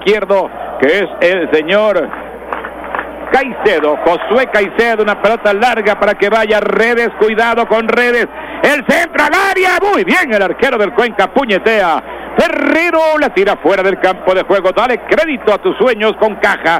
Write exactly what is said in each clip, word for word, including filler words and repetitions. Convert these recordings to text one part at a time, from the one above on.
izquierdo, que es el señor Caicedo, Josué Caicedo, una pelota larga para que vaya Redes, cuidado con Redes, el centro al área, muy bien el arquero del Cuenca, puñetea, Ferrero la tira fuera del campo de juego, dale crédito a tus sueños con Caja,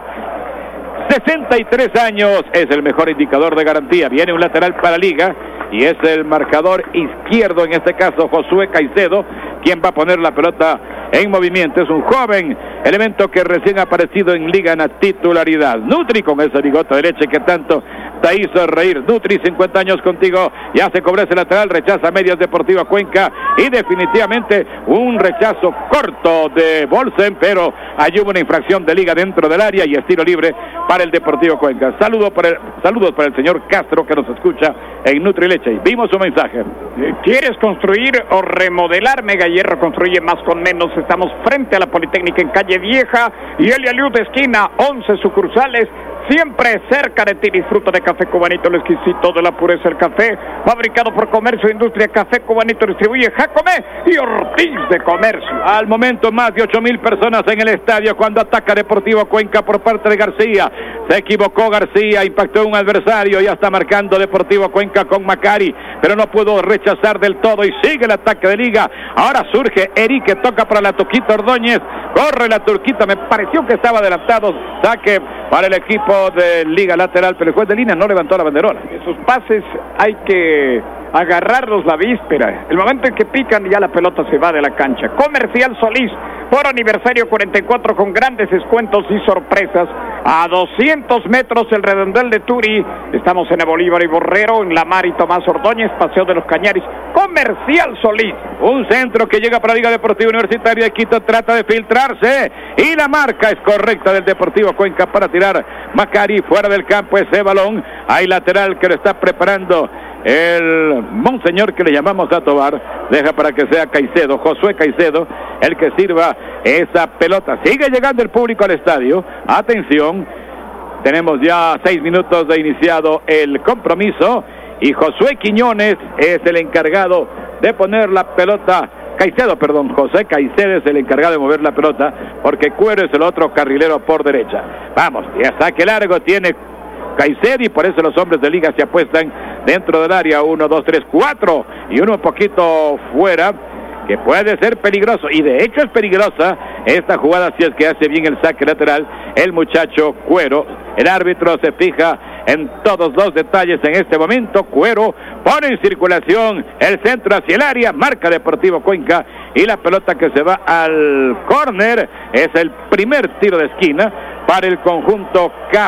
sesenta y tres años, es el mejor indicador de garantía, viene un lateral para Liga, y es el marcador izquierdo, en este caso Josué Caicedo, quien va a poner la pelota en movimiento. Es un joven elemento que recién ha aparecido en Liga en la titularidad. Nutri con esa bigota derecha que tanto te hizo reír. Nutri, cincuenta años contigo, ya se cobró ese lateral, rechaza Medias Deportiva Cuenca y definitivamente un rechazo corto de Bolsen, pero hay una infracción de Liga dentro del área y estilo libre para el Deportivo Cuenca. Saludo para el, saludos para el señor Castro que nos escucha en Nutri Leche y vimos su mensaje. ¿Quieres construir o remodelar? Mega Hierro construye más con menos. Estamos frente a la Politécnica en Calle Vieja y Elia Liud esquina, once sucursales, siempre cerca de ti. Disfruta de café cubanito, lo exquisito de la pureza del café, fabricado por Comercio e Industria. Café cubanito distribuye Jacomé y Ortiz de Comercio. Al momento más de ocho mil personas en el estadio cuando ataca Deportivo Cuenca por parte de García. Se equivocó García, impactó a un adversario, ya está marcando Deportivo Cuenca con Macari, pero no pudo rechazar del todo y sigue el ataque de Liga. Ahora surge Eric que toca para la Tuquita Ordóñez, corre la Turquita, me pareció que estaba adelantado, saque para el equipo de Liga lateral, pero el juez de línea no levantó la banderola. Esos pases hay que agarrarlos la víspera, el momento en que pican ya la pelota se va de la cancha. Comercial Solís, por aniversario cuarenta y cuatro con grandes descuentos y sorpresas, a doscientos metros el redondel de Turi, estamos en el Bolívar y Borrero, en La Mar y Tomás Ordóñez, Paseo de los Cañaris. Comercial Solís, un centro que llega para Liga Deportiva Universitaria de Quito, trata de filtrarse y la marca es correcta del Deportivo Cuenca para tirar Macari fuera del campo ese balón. Hay lateral que lo está preparando el monseñor que le llamamos a Tobar, deja para que sea Caicedo, Josué Caicedo, el que sirva esa pelota. Sigue llegando el público al estadio, atención, tenemos ya seis minutos de iniciado el compromiso y Josué Quiñones es el encargado de poner la pelota, Caicedo, perdón, José Caicedo es el encargado de mover la pelota porque Cuero es el otro carrilero por derecha. Vamos, ya saque largo tiene Caicedo y por eso los hombres de Liga se apuestan dentro del área, uno, dos, tres, cuatro y uno un poquito fuera, que puede ser peligroso y de hecho es peligrosa esta jugada si es que hace bien el saque lateral el muchacho Cuero. El árbitro se fija en todos los detalles en este momento. Cuero pone en circulación el centro hacia el área, marca Deportivo Cuenca y la pelota que se va al córner es el primer tiro de esquina para el conjunto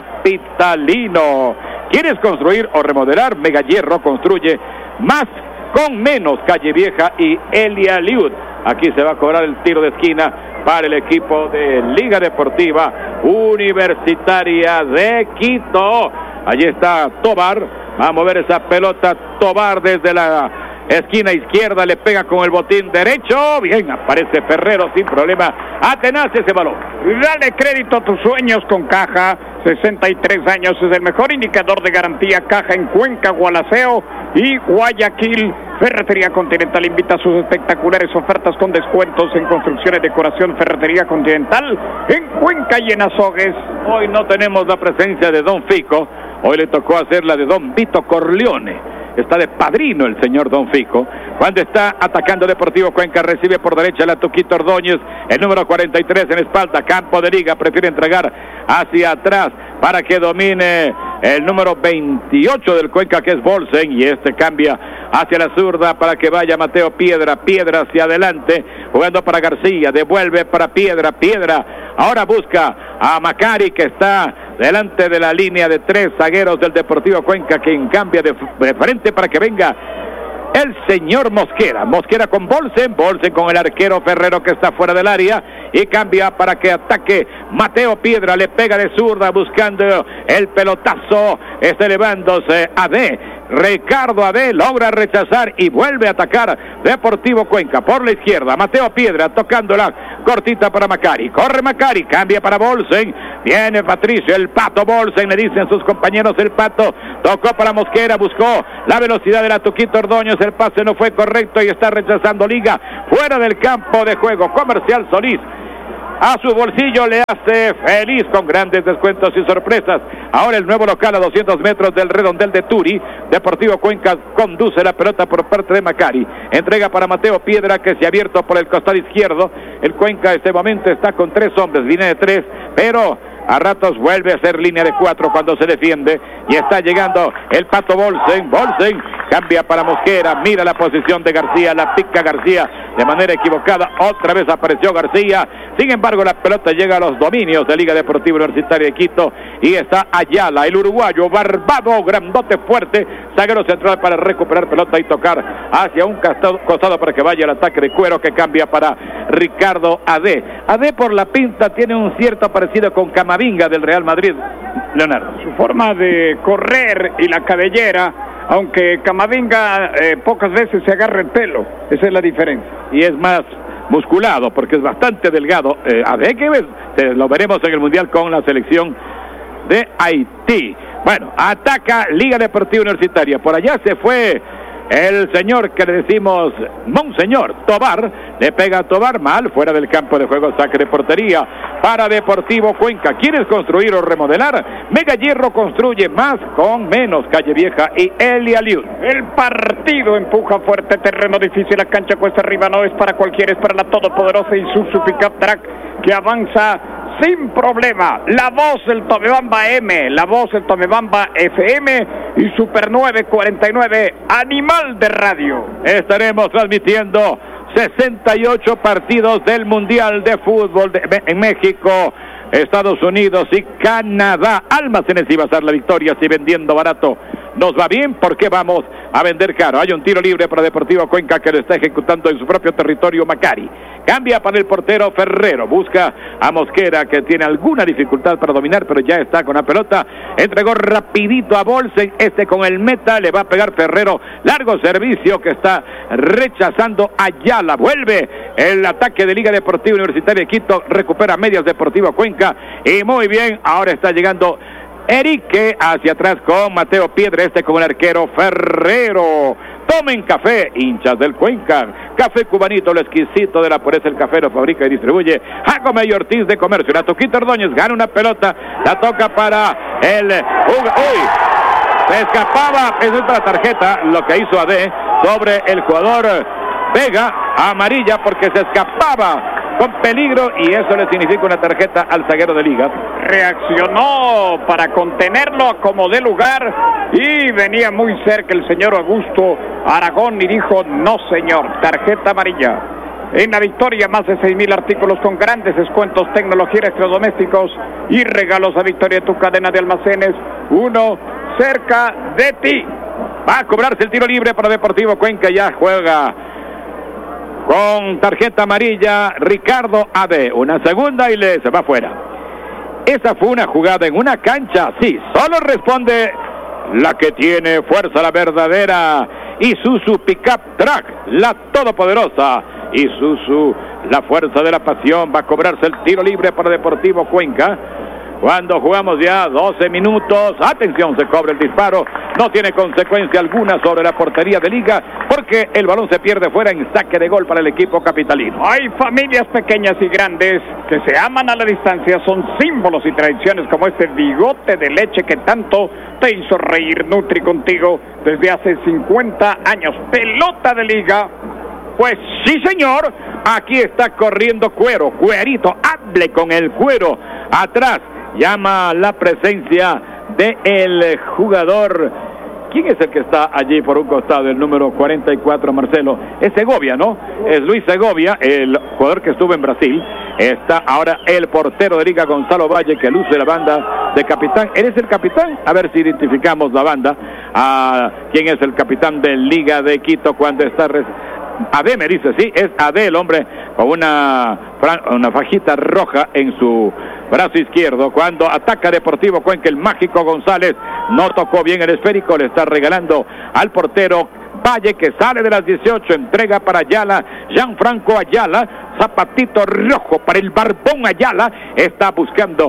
capitalino. ¿Quieres construir o remodelar? Mega Hierro construye más con menos. Calle Vieja y Elia Liud. Aquí se va a cobrar el tiro de esquina para el equipo de Liga Deportiva Universitaria de Quito. Allí está Tobar, va a mover esa pelota Tobar desde la esquina izquierda, le pega con el botín derecho, bien, aparece Ferrero sin problema, atenace ese balón. Dale crédito a tus sueños con Caja, sesenta y tres años, es el mejor indicador de garantía. Caja en Cuenca, Gualaceo y Guayaquil. Ferretería Continental invita a sus espectaculares ofertas con descuentos en construcciones, decoración. Ferretería Continental en Cuenca y en Azogues. Hoy no tenemos la presencia de Don Fico, hoy le tocó hacer la de Don Vito Corleone. Está de padrino el señor Don Fico. Cuando está atacando Deportivo Cuenca, recibe por derecha la Tuquita Ordóñez, el número cuarenta y tres en espalda, campo de Liga, prefiere entregar hacia atrás para que domine el número veintiocho del Cuenca, que es Bolsen, y este cambia hacia la zurda para que vaya Mateo Piedra, Piedra hacia adelante, jugando para García, devuelve para Piedra, Piedra, ahora busca a Macari que está delante de la línea de tres zagueros del Deportivo Cuenca, quien cambia de, de frente para que venga el señor Mosquera, Mosquera con Bolsen, Bolsen con el arquero Ferrero que está fuera del área y cambia para que ataque Mateo Piedra, le pega de zurda buscando el pelotazo, está elevándose a D, Ricardo Ade logra rechazar y vuelve a atacar Deportivo Cuenca por la izquierda, Mateo Piedra tocándola cortita para Macari, corre Macari, cambia para Bolsen, viene Patricio, el Pato Bolsen, le dicen sus compañeros el Pato, tocó para Mosquera, buscó la velocidad de la Tuquita Ordóñez, el pase no fue correcto y está rechazando Liga, fuera del campo de juego. Comercial Solís, a su bolsillo, le hace feliz con grandes descuentos y sorpresas. Ahora el nuevo local a doscientos metros del redondel de Turi. Deportivo Cuenca conduce la pelota por parte de Macari. Entrega para Mateo Piedra, que se ha abierto por el costado izquierdo. El Cuenca en este momento está con tres hombres, línea de tres, pero a ratos vuelve a ser línea de cuatro cuando se defiende. Y está llegando el Pato Bolsen. Bolsen cambia para Mosquera. Mira la posición de García. La pica García de manera equivocada. Otra vez apareció García. Sin embargo, la pelota llega a los dominios de Liga Deportiva Universitaria de Quito. Y está Ayala, el uruguayo, barbado, grandote, fuerte. Zaguero central para recuperar pelota y tocar hacia un costado, costado para que vaya el ataque de Cuero, que cambia para Ricardo Ade. Ade por la pinta tiene un cierto parecido con Camavinga del Real Madrid, Leonardo. Su forma de correr y la cabellera, aunque Camavinga eh, pocas veces se agarra el pelo, esa es la diferencia. Y es más musculado porque es bastante delgado. Eh, a ver qué ves, eh, lo veremos en el Mundial con la selección de Haití. Bueno, ataca Liga Deportiva Universitaria. Por allá se fue el señor que le decimos Monseñor Tobar. Le pega a Tobar mal, fuera del campo de juego, saque de portería para Deportivo Cuenca. ¿Quieres construir o remodelar? Mega Hierro construye más con menos. Calle Vieja y Elia Liu. El partido empuja fuerte, terreno difícil, la cancha cuesta arriba, no es para cualquiera, es para la todopoderosa Isuzu Pickup Track, que avanza sin problema. La voz del Tomebamba M, la voz del Tomebamba F M y Super nueve cuarenta y nueve, animal de radio. Estaremos transmitiendo sesenta y ocho partidos del Mundial de Fútbol de, en México, Estados Unidos y Canadá. Almacenes y Bazar, la victoria, si vendiendo barato nos va bien, ¿por qué vamos a vender caro? Hay un tiro libre para Deportivo Cuenca que lo está ejecutando en su propio territorio Macari. Cambia para el portero Ferrero, busca a Mosquera, que tiene alguna dificultad para dominar, pero ya está con la pelota. Entregó rapidito a Bolsen, este con el meta, le va a pegar Ferrero. Largo servicio que está rechazando Ayala. Vuelve el ataque de Liga Deportiva Universitaria de Quito, recupera medias Deportivo Cuenca. Y muy bien, ahora está llegando Erique hacia atrás con Mateo Piedra, este con el arquero Ferrero. Tomen café, hinchas del Cuenca. Café cubanito, lo exquisito de la pureza. El café lo fabrica y distribuye Jacome y Ortiz de Comercio. La Toquita Ordóñez gana una pelota, la toca para el... ¡Uy! Se escapaba, esa es la tarjeta, lo que hizo Ade sobre el jugador Vega, amarilla porque se escapaba con peligro, y eso le significa una tarjeta al zaguero de Liga. Reaccionó para contenerlo como de lugar y venía muy cerca el señor Augusto Aragón y dijo: no señor, tarjeta amarilla. En la victoria, más de seis mil artículos con grandes descuentos, tecnología, electrodomésticos y regalos a Victoria, tu cadena de almacenes, uno cerca de ti. Va a cobrarse el tiro libre para Deportivo Cuenca, ya juega con tarjeta amarilla Ricardo Ade. Una segunda y le se va afuera. Esa fue una jugada en una cancha, sí, solo responde la que tiene fuerza, la verdadera Isuzu Pickup Track, la todopoderosa Isuzu, la fuerza de la pasión. Va a cobrarse el tiro libre para Deportivo Cuenca. Cuando jugamos ya doce minutos, atención, se cobra el disparo, no tiene consecuencia alguna sobre la portería de Liga, porque el balón se pierde fuera en saque de gol para el equipo capitalino. Hay familias pequeñas y grandes que se aman a la distancia, son símbolos y tradiciones como este bigote de leche que tanto te hizo reír Nutri contigo desde hace cincuenta años. Pelota de Liga. Pues sí, señor, aquí está corriendo Cuero, Cuerito, hable con el Cuero, atrás. Llama la presencia del jugador. ¿Quién es el que está allí por un costado? El número cuarenta y cuatro, Marcelo. Es Segovia, ¿no? Es Luis Segovia, el jugador que estuvo en Brasil. Está ahora el portero de Liga, Gonzalo Valle, que luce la banda de capitán. ¿Eres el capitán? A ver si identificamos la banda. Ah, ¿quién es el capitán de Liga de Quito cuando está... Res... Ade me dice, sí, es Ade, el hombre con una, una fajita roja en su brazo izquierdo. Cuando ataca Deportivo Cuenca, el mágico González no tocó bien el esférico, le está regalando al portero Valle, que sale de las dieciocho, entrega para Ayala, Gianfranco Ayala, zapatito rojo para el barbón Ayala, está buscando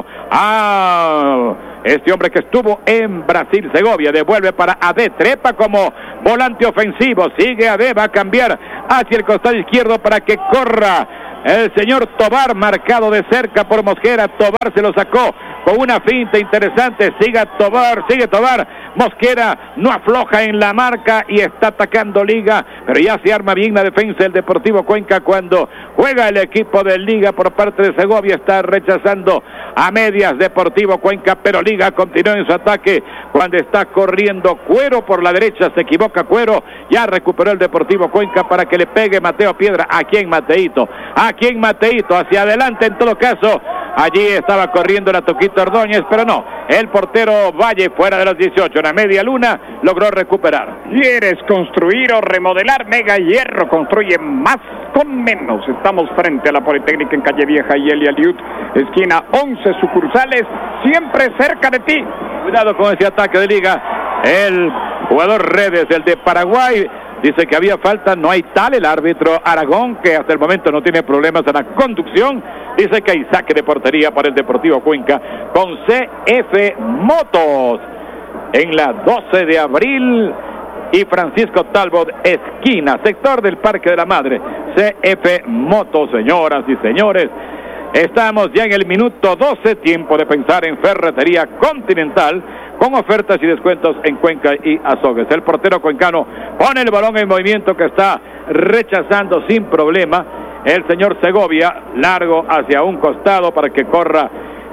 a este hombre que estuvo en Brasil, Segovia, devuelve para Ade, trepa como volante ofensivo, sigue Ade, va a cambiar hacia el costado izquierdo para que corra el señor Tobar, marcado de cerca por Mosquera. Tobar se lo sacó con una finta interesante. Sigue Tobar, sigue Tobar. Mosquera no afloja en la marca y está atacando Liga, pero ya se arma bien la defensa del Deportivo Cuenca cuando juega el equipo de Liga por parte de Segovia. Está rechazando a medias Deportivo Cuenca, pero Liga continúa en su ataque cuando está corriendo Cuero por la derecha. Se equivoca Cuero, ya recuperó el Deportivo Cuenca para que le pegue Mateo Piedra. ¿A quién, Mateito? ¿A quién, Mateito? Hacia adelante en todo caso. Allí estaba corriendo la Toquito Ordóñez, pero no, el portero Valle fuera de los dieciocho, una media luna, logró recuperar. ¿Quieres construir o remodelar? Mega Hierro construye más con menos. Estamos frente a la Politécnica en Calle Vieja y Elia Liut, esquina once, sucursales, siempre cerca de ti. Cuidado con ese ataque de Liga. El jugador Redes, el de Paraguay, dice que había falta, no hay tal. El árbitro Aragón, que hasta el momento no tiene problemas en la conducción, dice que hay saque de portería para el Deportivo Cuenca con C F Motos en la doce de abril y Francisco Talbot, esquina, sector del Parque de la Madre. C F Motos, señoras y señores. Estamos ya en el minuto doce, tiempo de pensar en Ferretería Continental, con ofertas y descuentos en Cuenca y Azogues. El portero cuencano pone el balón en movimiento que está rechazando sin problema el señor Segovia, largo hacia un costado para que corra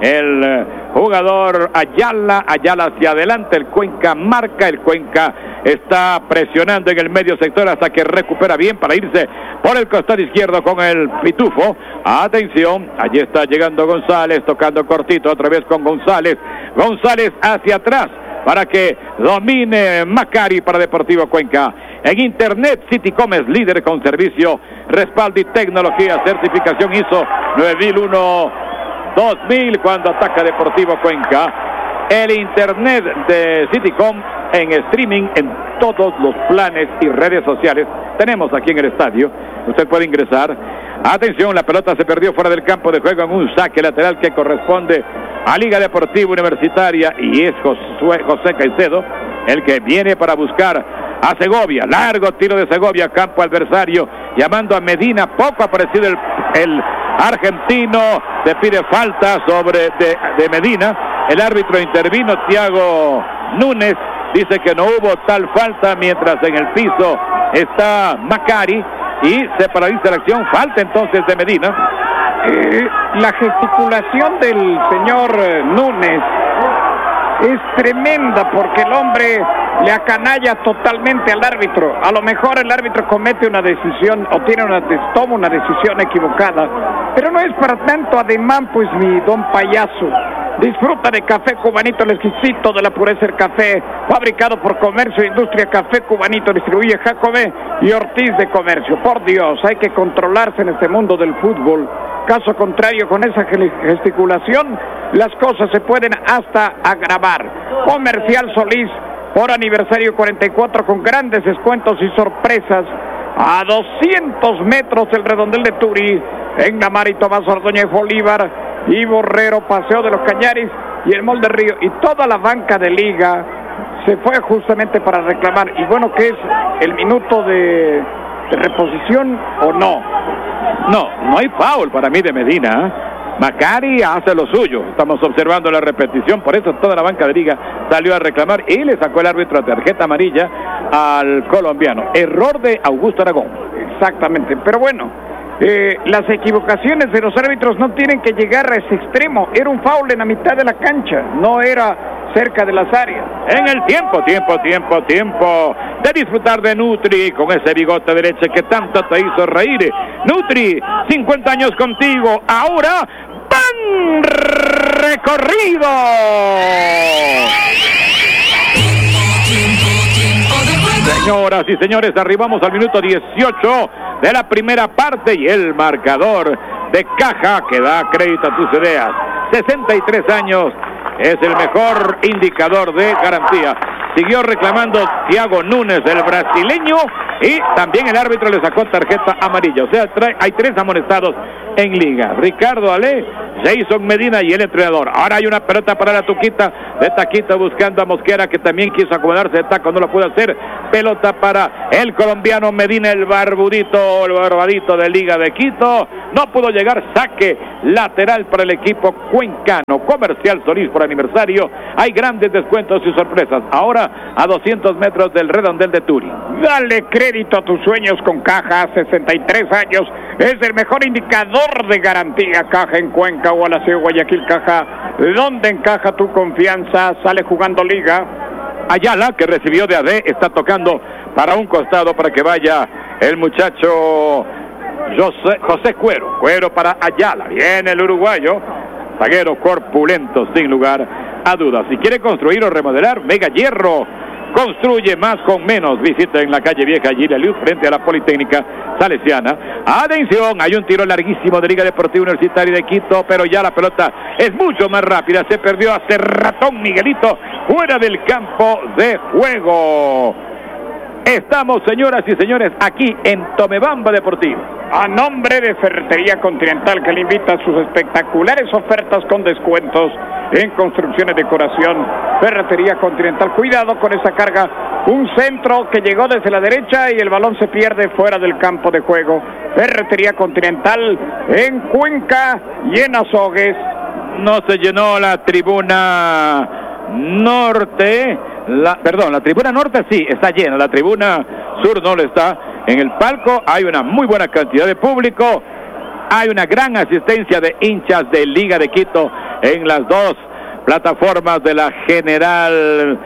el jugador Ayala, Ayala hacia adelante, el Cuenca marca, el Cuenca está presionando en el medio sector hasta que recupera bien para irse por el costado izquierdo con el Pitufo. Atención, allí está llegando González, tocando cortito otra vez con González, González hacia atrás para que domine Macari para Deportivo Cuenca. En Internet, Citycom es líder con servicio, respaldo y tecnología, certificación I S O nueve mil uno dos mil cuando ataca Deportivo Cuenca. El Internet de Citycom en streaming en todos los planes y redes sociales. Tenemos aquí en el estadio. Usted puede ingresar. Atención, la pelota se perdió fuera del campo de juego en un saque lateral que corresponde a Liga Deportiva Universitaria y es Josué, José Caicedo el que viene para buscar a Segovia. Largo tiro de Segovia, campo adversario, llamando a Medina. Poco aparecido el, el argentino, le pide falta sobre de, de Medina. El árbitro intervino, Tiago Núñez, dice que no hubo tal falta, mientras en el piso está Macari y se paraliza la acción. Falta entonces de Medina. Eh, la gesticulación del señor eh, Núñez es tremenda porque el hombre le acanalla totalmente al árbitro. A lo mejor el árbitro comete una decisión o tiene una, toma una decisión equivocada, pero no es para tanto ademán, pues, mi don payaso. Disfruta de café cubanito, el exquisito de la pureza del café, fabricado por Comercio e Industria. Café cubanito distribuye Jacome y Ortiz de Comercio. Por Dios, hay que controlarse en este mundo del fútbol. Caso contrario, con esa gesticulación, las cosas se pueden hasta agravar. Comercial Solís, por aniversario cuarenta y cuatro, con grandes descuentos y sorpresas. A doscientos metros del redondel de Turi, en la Mar y Tomás Ordóñez Bolívar y Borrero, Paseo de los Cañaris y el Molde Río. Y toda la banca de Liga se fue justamente para reclamar. Y bueno, ¿qué es el minuto de, de reposición o no? No, no hay foul para mí de Medina. Macari hace lo suyo. Estamos observando la repetición, por eso toda la banca de Liga salió a reclamar y le sacó el árbitro a tarjeta amarilla al colombiano. Error de Augusto Aragón. Exactamente, pero bueno, eh, las equivocaciones de los árbitros no tienen que llegar a ese extremo. Era un foul en la mitad de la cancha, no era cerca de las áreas. En el tiempo, tiempo, tiempo, tiempo de disfrutar de Nutri con ese bigote de leche que tanto te hizo reír. Nutri, cincuenta años contigo, ahora pan recorrido. Señoras y señores, arribamos al minuto dieciocho de la primera parte y el marcador de Caja que da crédito a tus ideas. sesenta y tres años es el mejor indicador de garantía. Siguió reclamando Tiago Núñez, el brasileño, y también el árbitro le sacó tarjeta amarilla. O sea, trae, hay tres amonestados en liga. Ricardo Ale, Jason Medina y el entrenador. Ahora hay una pelota para la Tuquita de Taquito buscando a Mosquera, que también quiso acomodarse de taco, no lo pudo hacer. Pelota para el colombiano Medina, el barbudito, el barbadito de Liga de Quito. No pudo llegar, saque lateral para el equipo cuencano. Comercial Solís por aniversario. Hay grandes descuentos y sorpresas. Ahora a doscientos metros del redondel de Turi. Dale crédito a tus sueños con Caja, sesenta y tres años. Es el mejor indicador de garantía. Caja en Cuenca, Gualaceo, Guayaquil. Caja, donde encaja tu confianza. Sale jugando Liga. Ayala, que recibió de A D, está tocando para un costado para que vaya el muchacho José, José Cuero. Cuero para Ayala. Viene el uruguayo. Zaguero corpulento, sin lugar a dudas. Si quiere construir o remodelar, Mega Hierro. Construye más con menos. Visita en la calle Vieja Gilia Luz frente a la Politécnica Salesiana. Atención, hay un tiro larguísimo de Liga Deportiva Universitaria de Quito, pero ya la pelota es mucho más rápida. Se perdió hace ratón Miguelito, fuera del campo de juego. Estamos, señoras y señores, aquí en Tomebamba Deportivo. A nombre de Ferretería Continental, que le invita a sus espectaculares ofertas con descuentos en construcción y decoración. Ferretería Continental, cuidado con esa carga. Un centro que llegó desde la derecha y el balón se pierde fuera del campo de juego. Ferretería Continental en Cuenca y en Azogues. No se llenó la tribuna norte. La, perdón, la tribuna norte sí está llena, la tribuna sur no lo está. En el palco hay una muy buena cantidad de público, hay una gran asistencia de hinchas de Liga de Quito en las dos plataformas de la General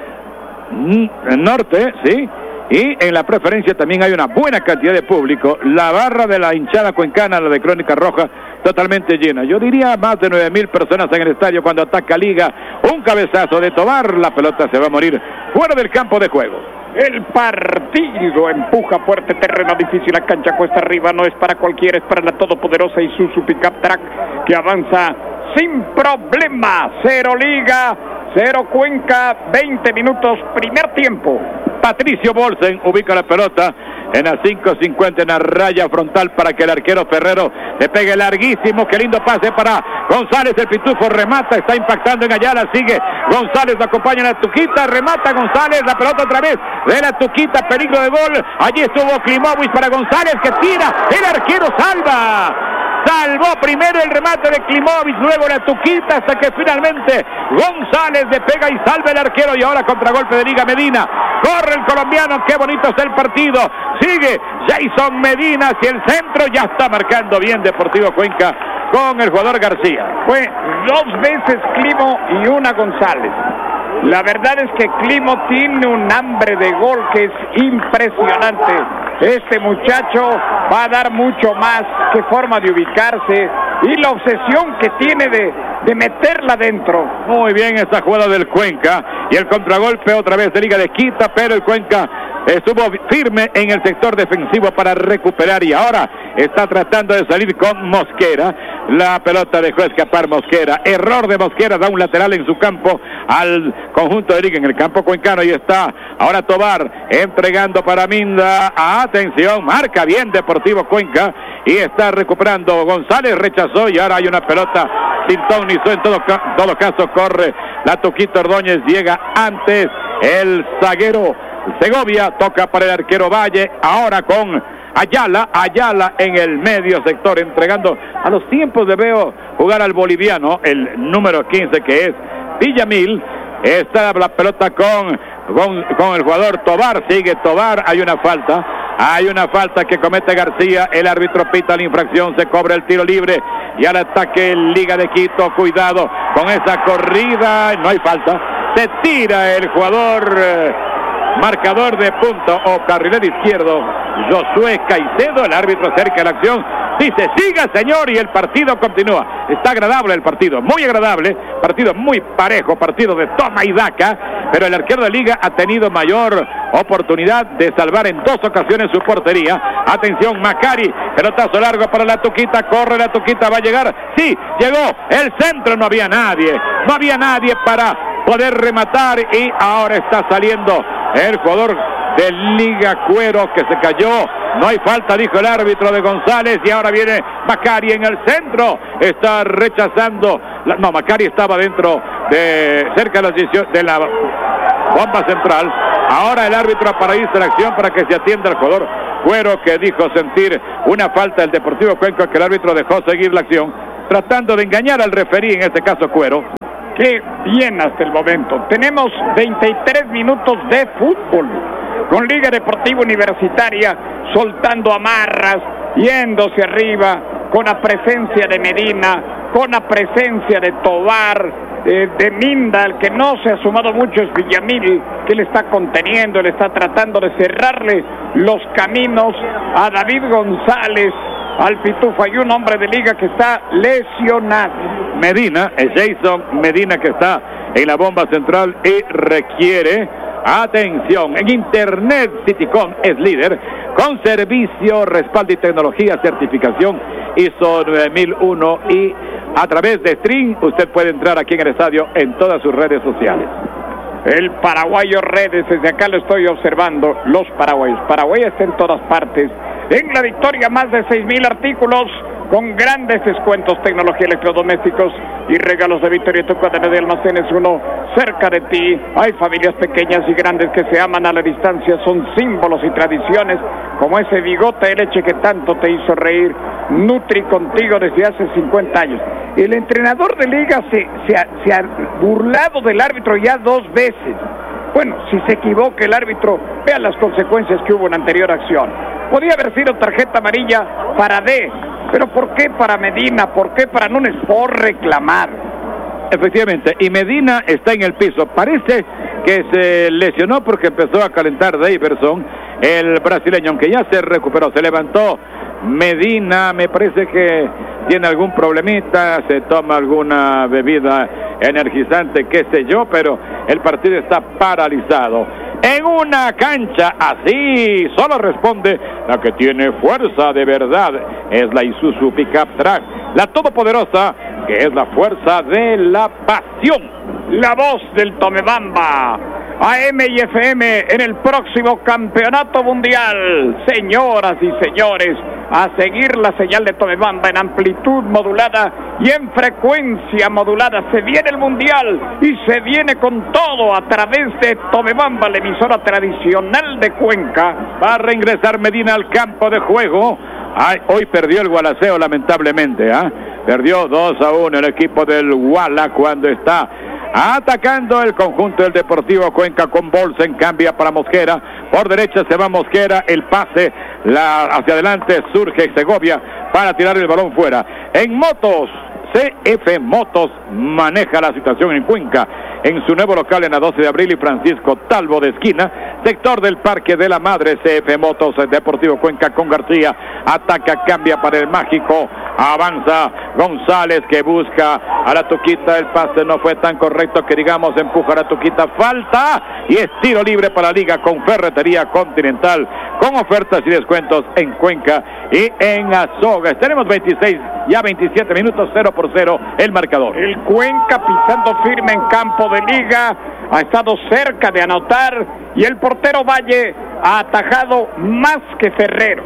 Norte, ¿sí? Y en la preferencia también hay una buena cantidad de público. La barra de la hinchada cuencana, la de Crónica Roja, totalmente llena. Yo diría más de nueve mil personas en el estadio cuando ataca Liga. Un cabezazo de Tobar, la pelota se va a morir fuera del campo de juego. El partido empuja fuerte, terreno difícil, la cancha cuesta arriba, no es para cualquiera, es para la todopoderosa Isuzu Pickup Track, que avanza sin problema. Cero Liga, cero Cuenca, veinte minutos, primer tiempo. Patricio Bolsen ubica la pelota en la cinco cincuenta, en la raya frontal, para que el arquero Ferrero le pegue larguísimo. Qué lindo pase para González, el pitufo remata, está impactando en Ayala, sigue González, lo acompaña en la Tuquita, remata González, la pelota otra vez de la Tuquita, peligro de gol. Allí estuvo Klimovic para González, que tira, el arquero salva. Salvó primero el remate de Klimovic, luego la Tuquita, hasta que finalmente González le pega y salva el arquero. Y ahora contragolpe de Liga Medina. Corre el colombiano, qué bonito está el partido. Sigue Jason Medina hacia el centro, ya está marcando bien Deportivo Cuenca con el jugador García. Fue dos veces Climo y una González. La verdad es que Climo tiene un hambre de gol que es impresionante. Este muchacho va a dar mucho más, que forma de ubicarse y la obsesión que tiene de, de meterla dentro. Muy bien esa jugada del Cuenca y el contragolpe otra vez de Liga de Quito, pero el Cuenca estuvo firme en el sector defensivo para recuperar y ahora está tratando de salir con Mosquera. La pelota dejó escapar Mosquera. Error de Mosquera, da un lateral en su campo al conjunto de Liga en el campo cuencano y está ahora Tobar entregando para Minda. Atención, marca bien Deportivo Cuenca y está recuperando. González rechazó y ahora hay una pelota sin ton ni son. En todo, todo caso corre la Tuquita Ordóñez, llega antes el zaguero Segovia, toca para el arquero Valle, ahora con Ayala, Ayala en el medio sector, entregando a los tiempos de veo jugar al boliviano, el número quince que es Villamil. Está la pelota con, con, con el jugador Tobar, sigue Tobar, hay una falta, hay una falta que comete García, el árbitro pita la infracción, se cobra el tiro libre y al ataque Liga de Quito, cuidado con esa corrida, no hay falta, se tira el jugador eh, marcador de punto o carrilero izquierdo, Josué Caicedo, el árbitro cerca de la acción, dice, siga señor, y el partido continúa. Está agradable el partido, muy agradable, partido muy parejo, partido de toma y daca, pero el arquero de Liga ha tenido mayor oportunidad de salvar en dos ocasiones su portería. Atención, Macari, pelotazo largo para la Tuquita, corre la Tuquita, va a llegar, sí, llegó, el centro, no había nadie, no había nadie para poder rematar y ahora está saliendo el jugador de Liga. Cuero que se cayó. No hay falta, dijo el árbitro de González. Y ahora viene Macari en el centro. Está rechazando. La, no, Macari estaba dentro de cerca de la, de la bomba central. Ahora el árbitro para distracción para que se atienda al jugador Cuero, que dijo sentir una falta del Deportivo Cuenca, que el árbitro dejó seguir la acción, tratando de engañar al referí, en este caso Cuero. Qué bien hasta el momento. Tenemos veintitrés minutos de fútbol, con Liga Deportiva Universitaria soltando amarras, yéndose arriba, con la presencia de Medina, con la presencia de Tobar, eh, de Minda. El que no se ha sumado mucho es Villamil, que le está conteniendo, le está tratando de cerrarle los caminos a David González, al Pitufo. Hay un hombre de Liga que está lesionado. Medina, es Jason Medina, que está en la bomba central y requiere atención. En Internet, Citycom es líder con servicio, respaldo y tecnología, certificación I S O nueve mil uno, y a través de Stream usted puede entrar aquí en el estadio en todas sus redes sociales. El paraguayo Redes, desde acá lo estoy observando. Los paraguayos, Paraguay está en todas partes. En la victoria, más de seis mil artículos con grandes descuentos, tecnología, electrodomésticos y regalos de Victoria. Tu cadena de almacenes, uno cerca de ti. Hay familias pequeñas y grandes que se aman a la distancia, son símbolos y tradiciones, como ese bigote de leche que tanto te hizo reír. Nutri, contigo desde hace cincuenta años. El entrenador de Liga se, se, ha, se ha burlado del árbitro ya dos veces. Bueno, si se equivoca el árbitro, vean las consecuencias que hubo en anterior acción. Podía haber sido tarjeta amarilla para D, pero ¿por qué para Medina? ¿Por qué para Núñez? Por reclamar. Efectivamente, y Medina está en el piso. Parece que se lesionó porque empezó a calentar Daverson, el brasileño, aunque ya se recuperó, se levantó. Medina, me parece que tiene algún problemita, se toma alguna bebida energizante, qué sé yo, pero el partido está paralizado. En una cancha así, solo responde la que tiene fuerza de verdad, es la Isuzu Pickup Track, la todopoderosa, que es la fuerza de la pasión. La voz del Tomebamba, A M y F M en el próximo campeonato mundial. Señoras y señores, a seguir la señal de Tomebamba en amplitud modulada y en frecuencia modulada. Se viene el mundial y se viene con todo a través de Tomebamba, la emisora tradicional de Cuenca. Va a reingresar Medina al campo de juego. Ay, hoy perdió el Gualaceo, lamentablemente, ¿eh? Perdió dos a uno el equipo del Guala cuando está atacando el conjunto del Deportivo Cuenca con Bolsen. Cambia para Mosquera, por derecha se va Mosquera, el pase la, hacia adelante surge Segovia para tirar el balón fuera. En motos, C F Motos maneja la situación en Cuenca, en su nuevo local en la doce de abril y Francisco Talbo de esquina, sector del Parque de la Madre. C F Motos, Deportivo Cuenca con García, ataca, cambia para el mágico, avanza González que busca a la Tuquita, el pase no fue tan correcto que digamos, empuja a la Tuquita, falta y es tiro libre para la Liga con Ferretería Continental, con ofertas y descuentos en Cuenca y en Azogues. Tenemos veintiséis, ya veintisiete minutos, cero por cero el marcador. El Cuenca pisando firme en campo de Liga, ha estado cerca de anotar y el portero Valle ha atajado más que Ferrero.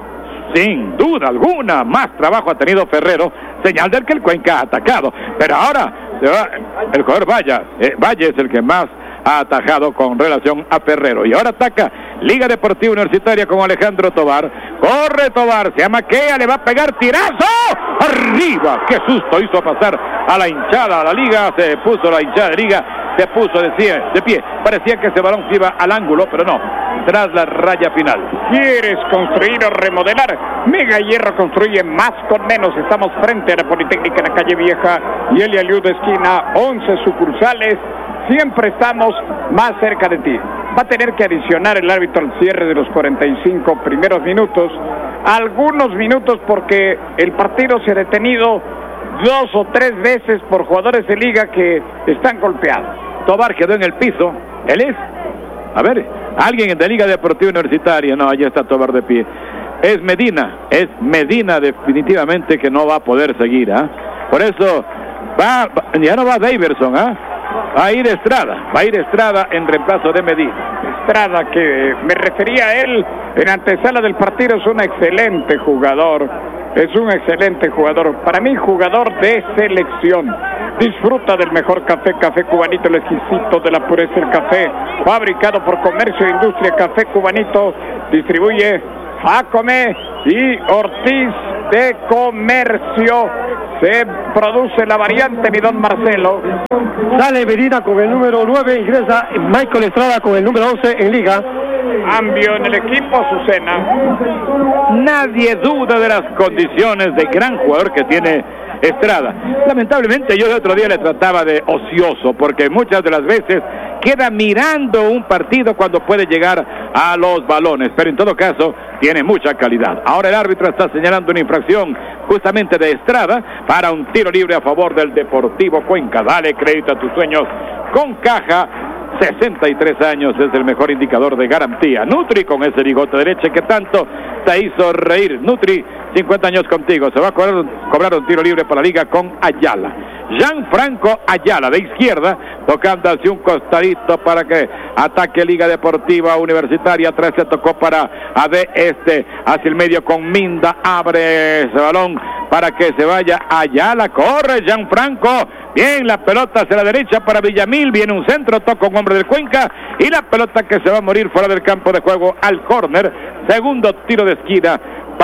Sin duda alguna, más trabajo ha tenido Ferrero, señal del que el Cuenca ha atacado, pero ahora se va, el jugador Valle, eh, Valle es el que más ha atajado con relación a Ferrero, y ahora ataca Liga Deportiva Universitaria con Alejandro Tobar. Corre Tobar, se amaquea, le va a pegar tirazo, arriba, qué susto hizo pasar a la hinchada, a la Liga, se puso la hinchada de Liga, se puso de pie, de pie, parecía que ese balón se iba al ángulo, pero no, tras la raya final. ¿Quieres construir o remodelar? Mega Hierro construye más con menos. Estamos frente a la Politécnica en la calle Vieja y Elia Liu de esquina, once sucursales. Siempre estamos más cerca de ti. Va a tener que adicionar el árbitro al cierre de los cuarenta y cinco primeros minutos, algunos minutos porque el partido se ha detenido dos o tres veces por jugadores de Liga que están golpeados. Tobar quedó en el piso, él es, a ver, alguien de Liga Deportiva Universitaria, no, allá está Tobar de pie, es Medina, es Medina definitivamente que no va a poder seguir, ¿ah? ¿eh? Por eso, va, va, ya no va Daverson, ¿ah? ¿eh? Va a ir Estrada, va a ir Estrada en reemplazo de Medina. Estrada, que me refería a él en antesala del partido, es un excelente jugador, es un excelente jugador, para mí jugador de selección. Disfruta del mejor café, Café Cubanito, el exquisito de la pureza del café, fabricado por Comercio e Industria. Café Cubanito distribuye Jacome y Ortiz de Comercio. Se produce la variante, mi don Marcelo. Sale Medina con el número nueve, ingresa Michael Estrada con el número once en liga. Cambio en el equipo, Azucena. Nadie duda de las condiciones de gran jugador que tiene Estrada. Lamentablemente yo el otro día le trataba de ocioso, porque muchas de las veces queda mirando un partido cuando puede llegar a los balones, pero en todo caso tiene mucha calidad. Ahora el árbitro está señalando una infracción justamente de Estrada para un tiro libre a favor del Deportivo Cuenca. Dale crédito a tus sueños con Caja. sesenta y tres años es el mejor indicador de garantía. Nutri, con ese bigote derecho que tanto te hizo reír. Nutri, cincuenta años contigo. Se va a cobrar, cobrar un tiro libre para la liga con Ayala. Gianfranco Ayala, de izquierda, tocando hacia un costadito para que ataque Liga Deportiva Universitaria. Atrás se tocó para A D, este hacia el medio con Minda. Abre ese balón para que se vaya Ayala. Corre Gianfranco. Bien, la pelota hacia la derecha para Villamil. Viene un centro, toca un hombre del Cuenca. Y la pelota que se va a morir fuera del campo de juego al córner. Segundo tiro de esquina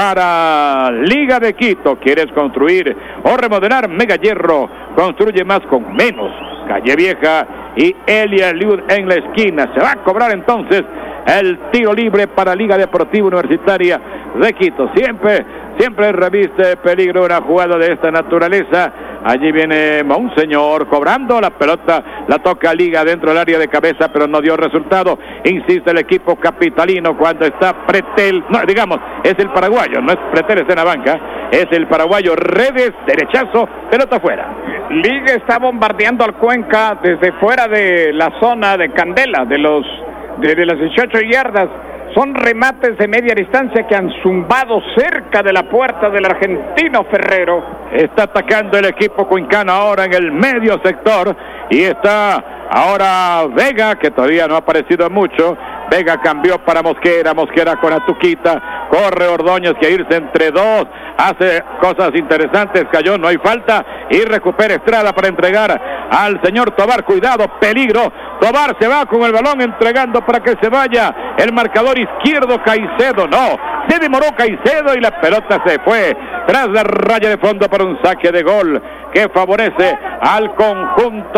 para Liga de Quito. ¿Quieres construir o remodelar? Mega Hierro construye más con menos. Calle Vieja y Elia Liud en la esquina. Se va a cobrar entonces el tiro libre para Liga Deportiva Universitaria de Quito. Siempre, siempre reviste peligro una jugada de esta naturaleza. Allí viene Monseñor cobrando la pelota, la toca Liga dentro del área de cabeza, pero no dio resultado. Insiste el equipo capitalino cuando está Pretel, no, digamos, es el paraguayo, no es Pretel, está en la banca, es el paraguayo Redes, derechazo, pelota afuera. Liga está bombardeando al Cuenca desde fuera de la zona de Candela, de los de, de las dieciocho yardas. Son remates de media distancia que han zumbado cerca de la puerta del argentino Ferrero. Está atacando el equipo cuencano ahora en el medio sector y está ahora Vega, que todavía no ha aparecido mucho. Vega cambió para Mosquera, Mosquera con Atuquita, corre Ordóñez que irse entre dos, hace cosas interesantes, cayó, no hay falta y recupera Estrada para entregar al señor Tobar. Cuidado, peligro, Tobar se va con el balón entregando para que se vaya el marcador izquierdo. Caicedo, no, se demoró Caicedo y la pelota se fue tras la raya de fondo para un saque de gol que favorece al conjunto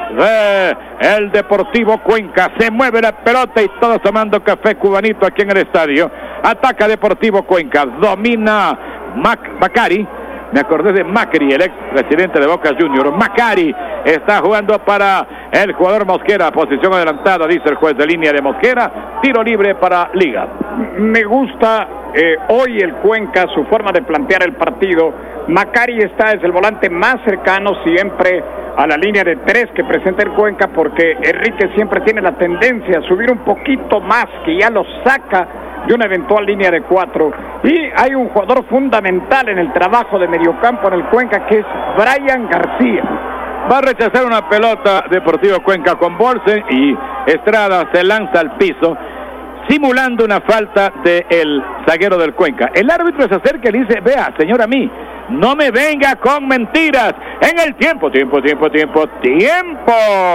de el Deportivo Cuenca. Se mueve la pelota y todos tomando café cubanito aquí en el estadio. Ataca Deportivo Cuenca, domina Mac Bacari. Me acordé de Macri, el ex presidente de Boca Juniors. Macari está jugando para el jugador Mosquera, posición adelantada, dice el juez de línea de Mosquera. Tiro libre para Liga. Me gusta eh, hoy el Cuenca, su forma de plantear el partido. Macari está, es el volante más cercano siempre a la línea de tres que presenta el Cuenca, porque Enrique siempre tiene la tendencia a subir un poquito más, que ya lo saca de una eventual línea de cuatro. Y hay un jugador fundamental en el trabajo de mediocampo en el Cuenca, que es Brian García. Va a rechazar una pelota Deportivo Cuenca con Bolsen y Estrada se lanza al piso, simulando una falta del zaguero del Cuenca. El árbitro se acerca y le dice: vea, señor, a mí, no me venga con mentiras. En el tiempo, tiempo, tiempo, tiempo, tiempo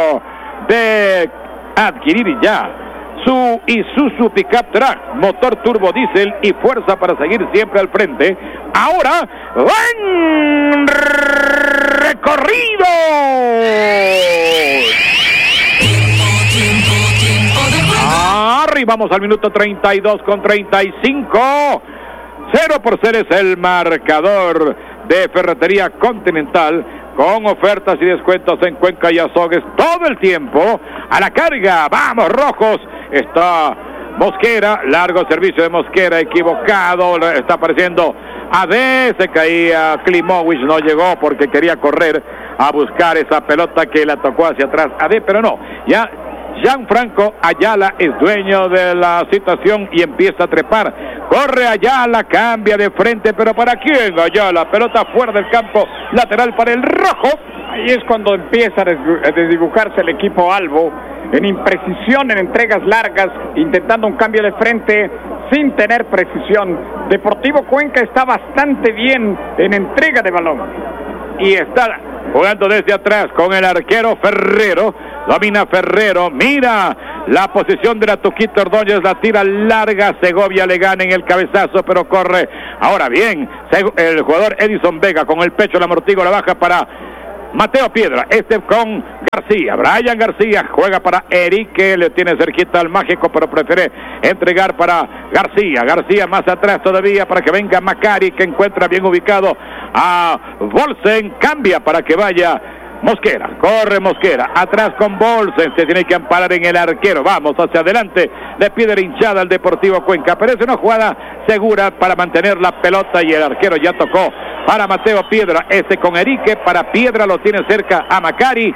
de adquirir ya su Isuzu Pickup Track, motor turbo diésel y fuerza para seguir siempre al frente. Ahora, ¡buen recorrido! Arribamos al minuto treinta y dos con treinta y cinco. Cero por cero es el marcador de Ferretería Continental, con ofertas y descuentos en Cuenca y Azogues todo el tiempo. A la carga, vamos rojos. Está Mosquera, largo servicio de Mosquera, equivocado, está apareciendo A D, se caía Klimovic, no llegó porque quería correr a buscar esa pelota que la tocó hacia atrás A D, pero no, ya Gianfranco Ayala es dueño de la situación y empieza a trepar. Corre Ayala, cambia de frente, pero ¿para quién? Ayala, pelota fuera del campo, lateral para el rojo. Ahí es cuando empieza a desdibujarse el equipo albo, en imprecisión, en entregas largas, intentando un cambio de frente sin tener precisión. Deportivo Cuenca está bastante bien en entrega de balón. Y está jugando desde atrás con el arquero Ferrero. Domina Ferrero, mira la posición de la Tuquita Ordóñez, la tira larga, Segovia le gana en el cabezazo, pero corre. Ahora bien, el jugador Edison Vega con el pecho, la amortigo, la baja para Mateo Piedra, este con García, Brian García juega para Eric, que le tiene cerquita al mágico, pero prefiere entregar para García, García más atrás todavía para que venga Macari, que encuentra bien ubicado a Bolsen, cambia para que vaya Mosquera, corre Mosquera, atrás con Bolsen, se tiene que amparar en el arquero, vamos hacia adelante, le pide la hinchada al Deportivo Cuenca, pero es una jugada segura para mantener la pelota y el arquero ya tocó para Mateo Piedra, este con Erique, para Piedra lo tiene cerca a Macari,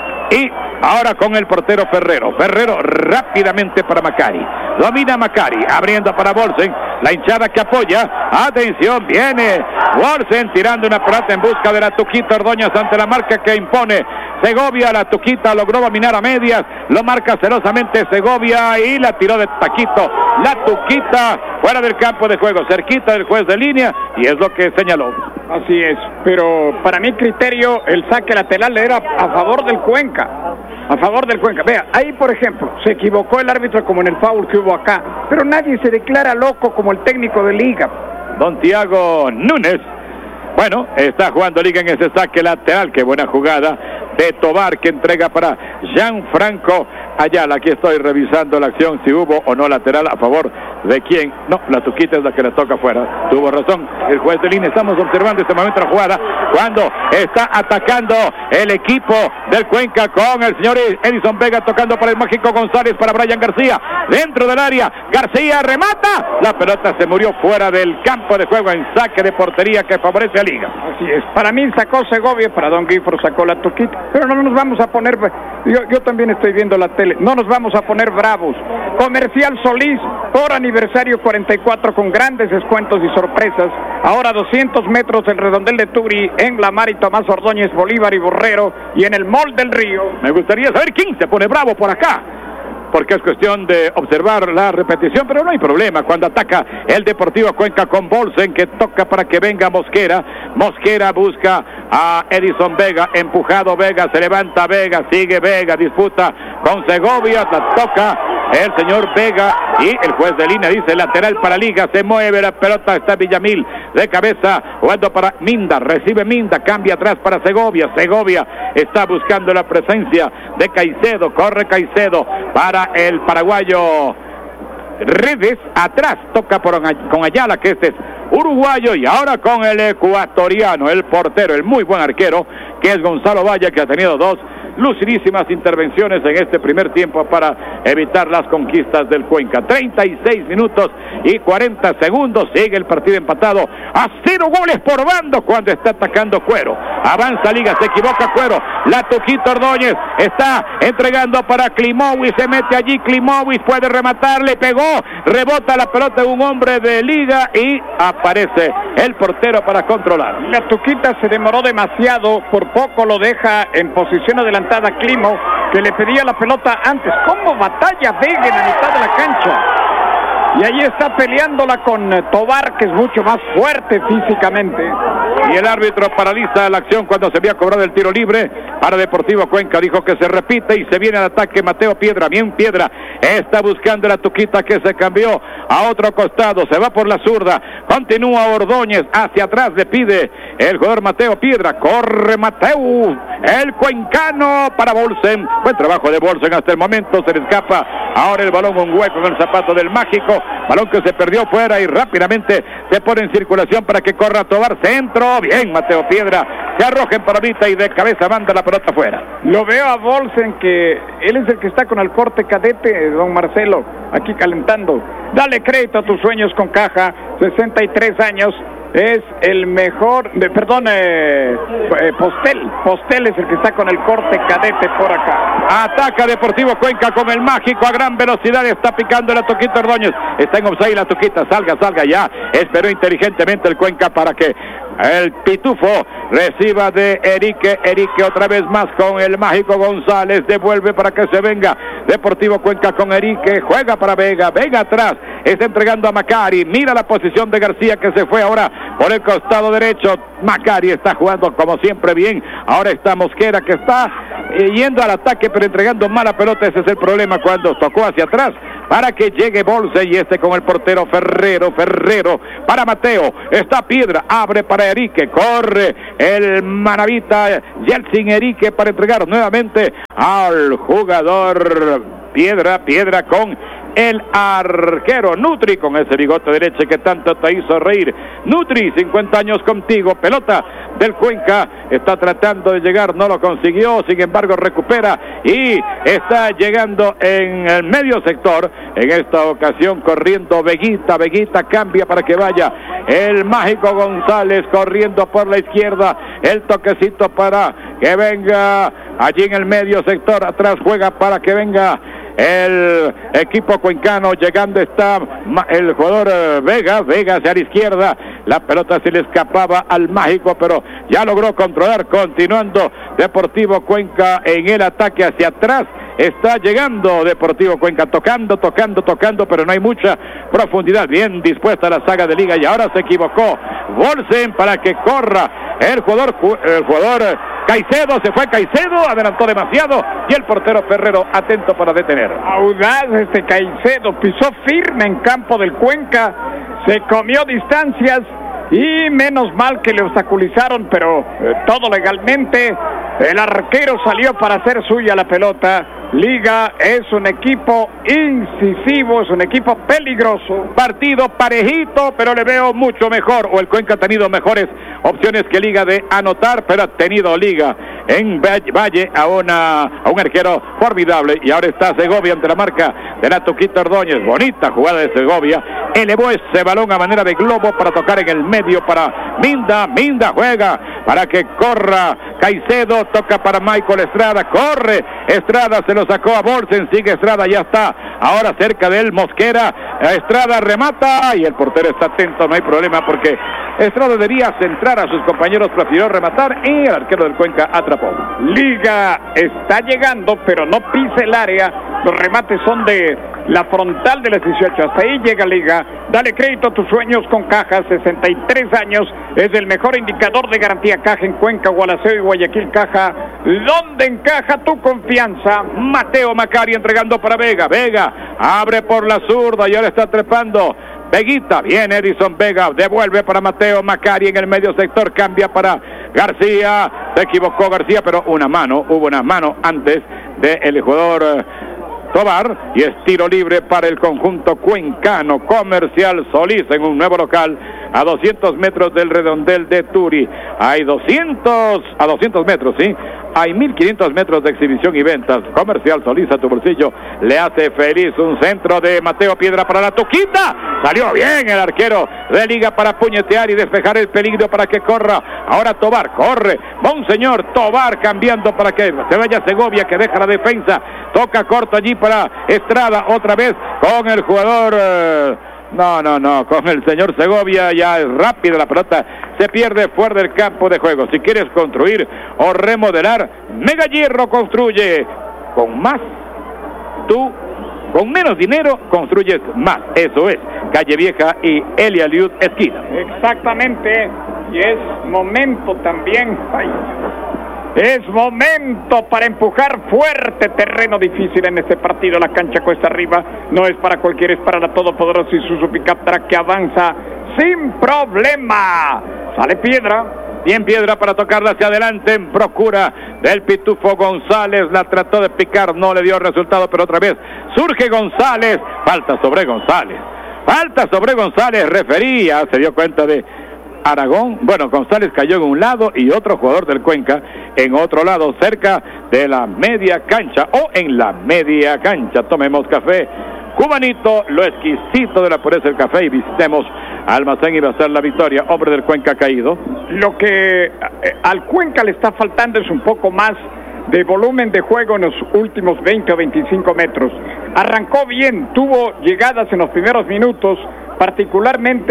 y ahora con el portero Ferrero, Ferrero rápidamente para Macari, domina Macari, abriendo para Bolsen, la hinchada que apoya, atención, viene Bolsen tirando una pelota en busca de la Tuquita Ordóñez ante la marca que impone Segovia, la Tuquita logró dominar a medias, lo marca celosamente Segovia y la tiró de taquito, la Tuquita fuera del campo de juego, cerquita del juez de línea y es lo que señaló. Así es, pero para mi criterio el saque lateral era a favor del Cuenca, a favor del Cuenca. Vea, ahí por ejemplo, se equivocó el árbitro como en el foul que hubo acá, pero nadie se declara loco como el técnico de Liga. Don Tiago Núñez, bueno, está jugando Liga en ese saque lateral, qué buena jugada de Tobar que entrega para Gianfranco Ayala. Aquí estoy revisando la acción, si hubo o no lateral a favor de quién. No, la Tuquita es la que le toca afuera. Tuvo razón el juez de línea. Estamos observando este momento la jugada cuando está atacando el equipo del Cuenca con el señor Edison Vega tocando para el mágico González, para Brian García dentro del área. García remata. La pelota se murió fuera del campo de juego en saque de portería que favorece a Liga. Así es. Para mí sacó Segovia, para Don Guifro sacó la Tuquita. Pero no nos vamos a poner, yo, yo también estoy viendo la tele, no nos vamos a poner bravos. Comercial Solís, por aniversario cuarenta y cuatro con grandes descuentos y sorpresas. Ahora doscientos metros del redondel de Turi, en La Mar y Tomás Ordóñez, Bolívar y Borrero, y en el Mall del Río. Me gustaría saber quién se pone bravo por acá, porque es cuestión de observar la repetición, pero no hay problema cuando ataca el Deportivo Cuenca con Bolsen, que toca para que venga Mosquera. Mosquera busca a Edison Vega, empujado Vega, se levanta Vega, sigue Vega, disputa con Segovia, la toca el señor Vega y el juez de línea dice lateral para Liga, se mueve la pelota, está Villamil de cabeza, jugando para Minda, recibe Minda, cambia atrás para Segovia, Segovia está buscando la presencia de Caicedo, corre Caicedo para el paraguayo Redes, atrás toca por, con Ayala, que este es uruguayo, y ahora con el ecuatoriano, el portero, el muy buen arquero, que es Gonzalo Valle, que ha tenido dos lucidísimas intervenciones en este primer tiempo para evitar las conquistas del Cuenca. treinta y seis minutos y cuarenta segundos, sigue el partido empatado a cero goles por bando cuando está atacando Cuero. Avanza Liga, se equivoca Cuero, la Tuquita Ordóñez está entregando para Klimovic, se mete allí Klimovic, puede rematar, le pegó, rebota la pelota de un hombre de Liga y aparece el portero para controlar. La Tuquita se demoró demasiado, por poco lo deja en posición adelantada Climo, que le pedía la pelota antes. ¿Cómo batalla Vega en la mitad de la cancha? Y ahí está peleándola con Tobar, que es mucho más fuerte físicamente. Y el árbitro paraliza la acción cuando se había cobrado el tiro libre para Deportivo Cuenca. Dijo que se repite y se viene al ataque Mateo Piedra. Bien Piedra está buscando la Tuquita, que se cambió a otro costado. Se va por la zurda. Continúa Ordóñez. Hacia atrás le pide el jugador Mateo Piedra. Corre Mateo. El cuencano para Bolsen. Buen trabajo de Bolsen hasta el momento. Se le escapa ahora el balón, un hueco en el zapato del mágico. Balón que se perdió fuera y rápidamente se pone en circulación para que corra Tobar. Centro. Bien Mateo Piedra. Se arroja en parabita y de cabeza manda la pelota fuera. Lo veo a Bolsen, que él es el que está con el corte cadete, don Marcelo, aquí calentando. Dale crédito a tus sueños con Caja, sesenta y tres años. Es el mejor, de, perdón, eh, eh, Postel, Postel es el que está con el corte cadete por acá. Ataca Deportivo Cuenca con el mágico a gran velocidad, está picando la Tuquita Ordóñez, está en offside la Tuquita, salga, salga ya, esperó inteligentemente el Cuenca para que el Pitufo reciba de Erique, Erique otra vez más con el mágico González, devuelve para que se venga Deportivo Cuenca con Erique, juega para Vega, Vega atrás, está entregando a Macari, mira la posición de García que se fue ahora por el costado derecho, Macari está jugando como siempre bien, ahora está Mosquera que está eh, yendo al ataque pero entregando mala pelota, ese es el problema cuando tocó hacia atrás para que llegue Bolse y este con el portero Ferrero, Ferrero para Mateo, está Piedra, abre para Erique, corre el manavita Yeltsin Erique para entregar nuevamente al jugador Piedra, Piedra con el arquero Nutri con ese bigote derecho que tanto te hizo reír. Nutri, cincuenta años contigo, pelota del Cuenca, está tratando de llegar, no lo consiguió, sin embargo recupera y está llegando en el medio sector, en esta ocasión corriendo Veguita, Veguita cambia para que vaya el mágico González corriendo por la izquierda, el toquecito para que venga allí en el medio sector, atrás juega para que venga el equipo cuencano, llegando está el jugador Vega, Vega hacia la izquierda, la pelota se le escapaba al mágico, pero ya logró controlar, continuando Deportivo Cuenca en el ataque hacia atrás, está llegando Deportivo Cuenca, tocando, tocando, tocando, pero no hay mucha profundidad, bien dispuesta la saga de Liga y ahora se equivocó Bolsen para que corra el jugador, el jugador Caicedo, se fue Caicedo, adelantó demasiado y el portero Ferrero atento para detener. Audaz este Caicedo, pisó firme en campo del Cuenca, se comió distancias y menos mal que le obstaculizaron, pero eh, todo legalmente. El arquero salió para hacer suya la pelota. Liga es un equipo incisivo, es un equipo peligroso. Partido parejito, pero le veo mucho mejor, o el Cuenca ha tenido mejores opciones que Liga de anotar, pero ha tenido Liga en Valle a, una, a un arquero formidable, y ahora está Segovia ante la marca de la Tuquita Ordóñez. Bonita jugada de Segovia, elevó ese balón a manera de globo para tocar en el medio para Minda, Minda juega para que corra Caicedo, toca para Michael Estrada, corre Estrada, se lo sacó a Bolsen, sigue Estrada, ya está ahora cerca de él Mosquera, Estrada remata y el portero está atento, no hay problema porque Estrada debía centrar a sus compañeros, prefirió rematar y el arquero del Cuenca atrapó. Liga está llegando, pero no pisa el área, los remates son de la frontal de las dieciocho, hasta ahí llega Liga. Dale crédito a tus sueños con Caja, sesenta y tres años, es el mejor indicador de garantía Caja en Cuenca, Gualaceo y Guayaquil. Caja, donde encaja tu confianza. Mateo Macari entregando para Vega, Vega abre por la zurda y ahora está trepando Veguita, viene Edison Vega, devuelve para Mateo Macari en el medio sector, cambia para García, se equivocó García, pero una mano, hubo una mano antes del jugador eh, Tobar, y es tiro libre para el conjunto cuencano. Comercial Solís en un nuevo local a doscientos metros del redondel de Turi. Hay doscientos, a doscientos metros, ¿sí? Hay mil quinientos metros de exhibición y ventas. Comercial Solís, a tu bolsillo le hace feliz. Un centro de Mateo Piedra para la Tuquita. Salió bien el arquero de Liga para puñetear y despejar el peligro para que corra. Ahora Tobar, corre. Monseñor Tobar cambiando para que se vaya Segovia, que deja la defensa. Toca corto allí para Estrada, otra vez con el jugador... Eh, No, no, no, con el señor Segovia ya es rápido, la pelota se pierde fuera del campo de juego. Si quieres construir o remodelar, Mega Hierro construye con más. Tú, con menos dinero, construyes más. Eso es, Calle Vieja y Elia Liud esquina. Exactamente, y es momento también... Ay. Es momento para empujar fuerte, terreno difícil en este partido, la cancha cuesta arriba, no es para cualquiera, es para la todopoderosa Isuzu Pickup Track que avanza sin problema. Sale Piedra, bien Piedra para tocarla hacia adelante en procura del Pitufo González, la trató de picar, no le dio resultado, pero otra vez surge González, falta sobre González, falta sobre González, refería, se dio cuenta de Aragón, bueno, González cayó en un lado y otro jugador del Cuenca en otro lado, cerca de la media cancha o en la media cancha. Tomemos café cubanito, lo exquisito de la pureza del café, y visitemos Almacén y Bazar La Victoria, hombre del Cuenca caído. Lo que eh, al Cuenca le está faltando es un poco más de volumen de juego en los últimos veinte o veinticinco metros. Arrancó bien, tuvo llegadas en los primeros minutos, particularmente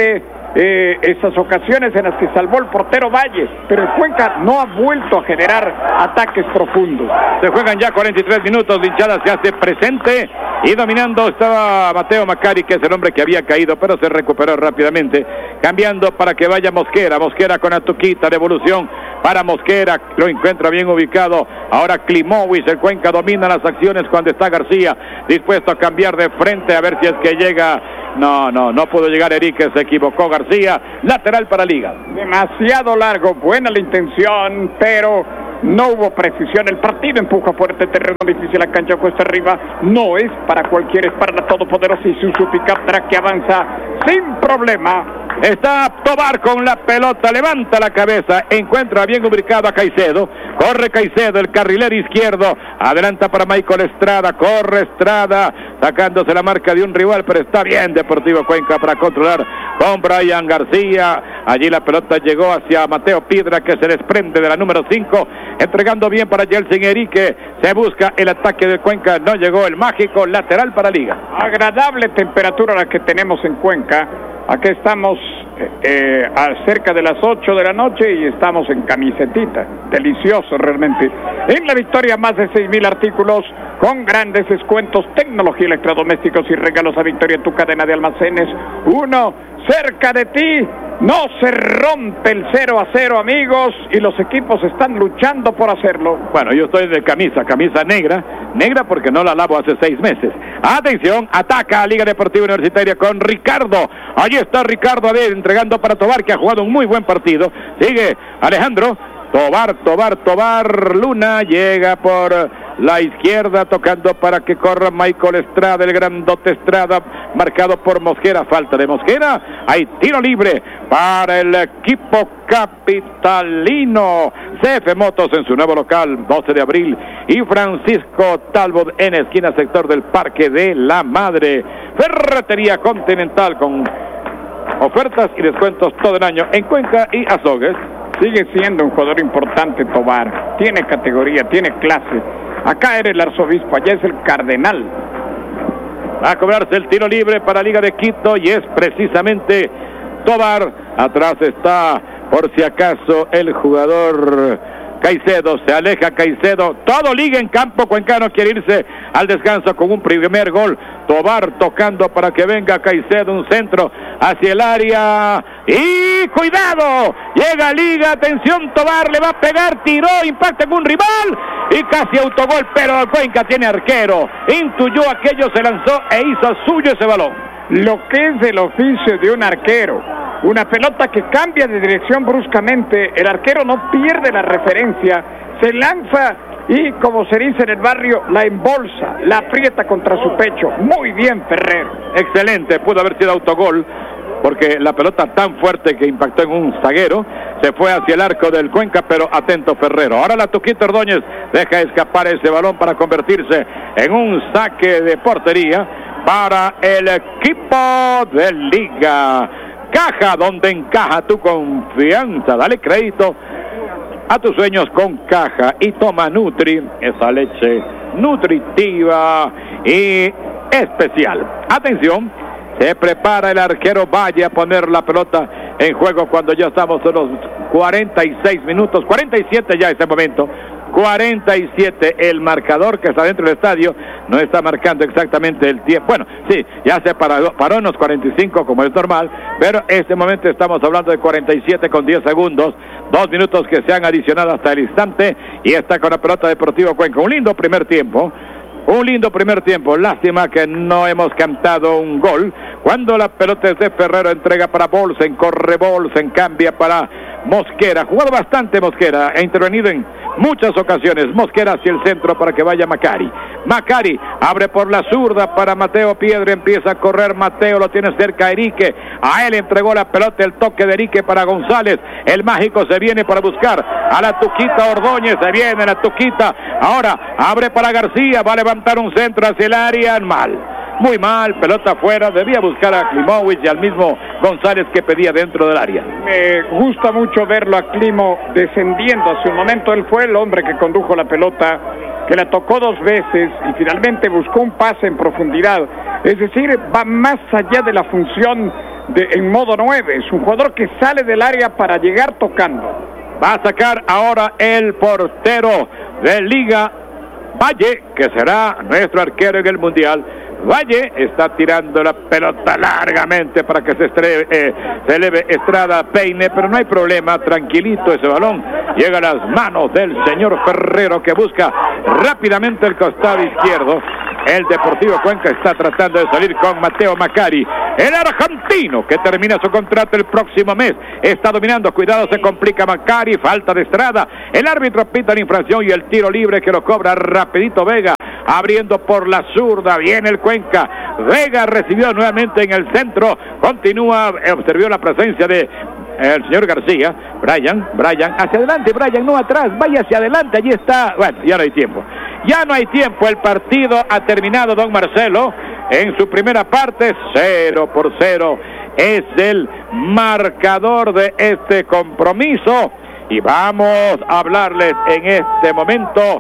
eh, esas ocasiones en las que salvó el portero Valle, pero el Cuenca no ha vuelto a generar ataques profundos. Se juegan ya cuarenta y tres minutos, la hinchada se hace presente y dominando estaba Mateo Macari, que es el hombre que había caído, pero se recuperó rápidamente, cambiando para que vaya Mosquera, Mosquera con Atuquita, devolución para Mosquera, lo encuentra bien ubicado, ahora Klimovic, el Cuenca domina las acciones cuando está García, dispuesto a cambiar de frente, a ver si es que llega, no, no, no pudo llegar Erique, se equivocó García, lateral para Liga. Demasiado largo, buena la intención, pero no hubo precisión, el partido empuja fuerte, terreno difícil, la cancha cuesta arriba, no es para cualquiera, es para la todopoderosa Isuzu Pickup Track que avanza sin problema. Está Tobar con la pelota, levanta la cabeza, encuentra bien ubicado a Caicedo, corre Caicedo, el carrilero izquierdo, adelanta para Michael Estrada, corre Estrada, sacándose la marca de un rival, pero está bien Deportivo Cuenca para controlar con Brian García, allí la pelota llegó hacia Mateo Piedra, que se desprende de la número cinco, entregando bien para Yeltsin Erique, se busca el ataque de Cuenca, no llegó el mágico, lateral para Liga. Agradable temperatura la que tenemos en Cuenca. Aquí estamos eh, eh, a cerca de las ocho de la noche y estamos en camisetita. Delicioso realmente. En la victoria, más de seis mil artículos con grandes descuentos, tecnología, electrodomésticos y regalos a Victoria en tu cadena de almacenes. Uno cerca de ti. No se rompe el cero a cero, amigos, y los equipos están luchando por hacerlo. Bueno, yo estoy de camisa, camisa negra, negra porque no la lavo hace seis meses. Atención, ataca a Liga Deportiva Universitaria con Ricardo. Allí está Ricardo, a ver, entregando para Tobar, que ha jugado un muy buen partido. Sigue Alejandro. Tobar, Tobar, Tobar, Luna llega por la izquierda tocando para que corra Michael Estrada, el grandote Estrada, marcado por Mosquera, falta de Mosquera, hay tiro libre para el equipo capitalino. C F Motos en su nuevo local, doce de abril, y Francisco Talbot en esquina sector del Parque de la Madre. Ferretería Continental con ofertas y descuentos todo el año en Cuenca y Azogues. Sigue siendo un jugador importante Tobar, tiene categoría, tiene clase. Acá era el arzobispo, allá es el cardenal. Va a cobrarse el tiro libre para Liga de Quito y es precisamente Tobar. Atrás está, por si acaso, el jugador Caicedo, se aleja Caicedo, todo Liga en campo cuencano, quiere irse al descanso con un primer gol. Tobar tocando para que venga Caicedo, un centro hacia el área y ¡cuidado! Llega Liga, atención, Tobar le va a pegar, tiró, impacta en un rival y casi autogol, pero Cuenca tiene arquero, intuyó aquello, se lanzó e hizo suyo ese balón. Lo que es el oficio de un arquero, una pelota que cambia de dirección bruscamente, el arquero no pierde la referencia, se lanza y, como se dice en el barrio, la embolsa, la aprieta contra su pecho. Muy bien, Ferrero. Excelente, pudo haber sido autogol, porque la pelota tan fuerte que impactó en un zaguero, se fue hacia el arco del Cuenca, pero atento Ferrero. Ahora la Tuquita Ordóñez deja escapar ese balón para convertirse en un saque de portería para el equipo de Liga. Caja, donde encaja tu confianza, dale crédito a tus sueños con Caja y toma Nutri, esa leche nutritiva y especial. Atención, se prepara el arquero Valle a poner la pelota en juego cuando ya estamos en los cuarenta y seis minutos, cuarenta y siete ya en este momento, cuarenta y siete, el marcador que está dentro del estadio no está marcando exactamente el tiempo, bueno, sí, ya se paró, paró en los cuarenta y cinco como es normal, pero en este momento estamos hablando de cuarenta y siete con diez segundos, dos minutos que se han adicionado hasta el instante, y está con la pelota Deportivo Cuenca, un lindo primer tiempo, un lindo primer tiempo, lástima que no hemos cantado un gol, cuando la pelota es de Ferrero, entrega para Bolsen, corre Bolsen, cambia para Mosquera, jugado bastante Mosquera, ha intervenido en muchas ocasiones, Mosquera hacia el centro para que vaya Macari, Macari abre por la zurda para Mateo Piedra, empieza a correr Mateo, lo tiene cerca Erique, a él entregó la pelota, el toque de Erique para González, el mágico se viene para buscar a la Tuquita Ordóñez, se viene la Tuquita, ahora abre para García, va a levantar un centro hacia el área, mal, muy mal, pelota afuera, debía buscar a Klimovic y al mismo González que pedía dentro del área. Me gusta mucho verlo a Klimo descendiendo, hace un momento él fue el hombre que condujo la pelota, que la tocó dos veces y finalmente buscó un pase en profundidad, es decir, va más allá de la función de, en modo nueve. Es un jugador que sale del área para llegar tocando. Va a sacar ahora el portero de Liga, Valle, que será nuestro arquero en el Mundial. Valle está tirando la pelota largamente para que se, estreve, eh, se eleve Estrada, peine, pero no hay problema, tranquilito ese balón. Llega a las manos del señor Ferrero, que busca rápidamente el costado izquierdo. El Deportivo Cuenca está tratando de salir con Mateo Macari, el argentino que termina su contrato el próximo mes. Está dominando, cuidado, se complica Macari, falta de Estrada. El árbitro pita la infracción y el tiro libre que lo cobra rapidito Vega, abriendo por la zurda. Viene el Cuenca. Vega recibió nuevamente en el centro. Continúa, observó la presencia de el señor García. Brian, Brian, hacia adelante, Brian, no atrás, vaya hacia adelante, allí está. Bueno, ya no hay tiempo. Ya no hay tiempo, el partido ha terminado, don Marcelo. En su primera parte, cero por cero. Es el marcador de este compromiso. Y vamos a hablarles en este momento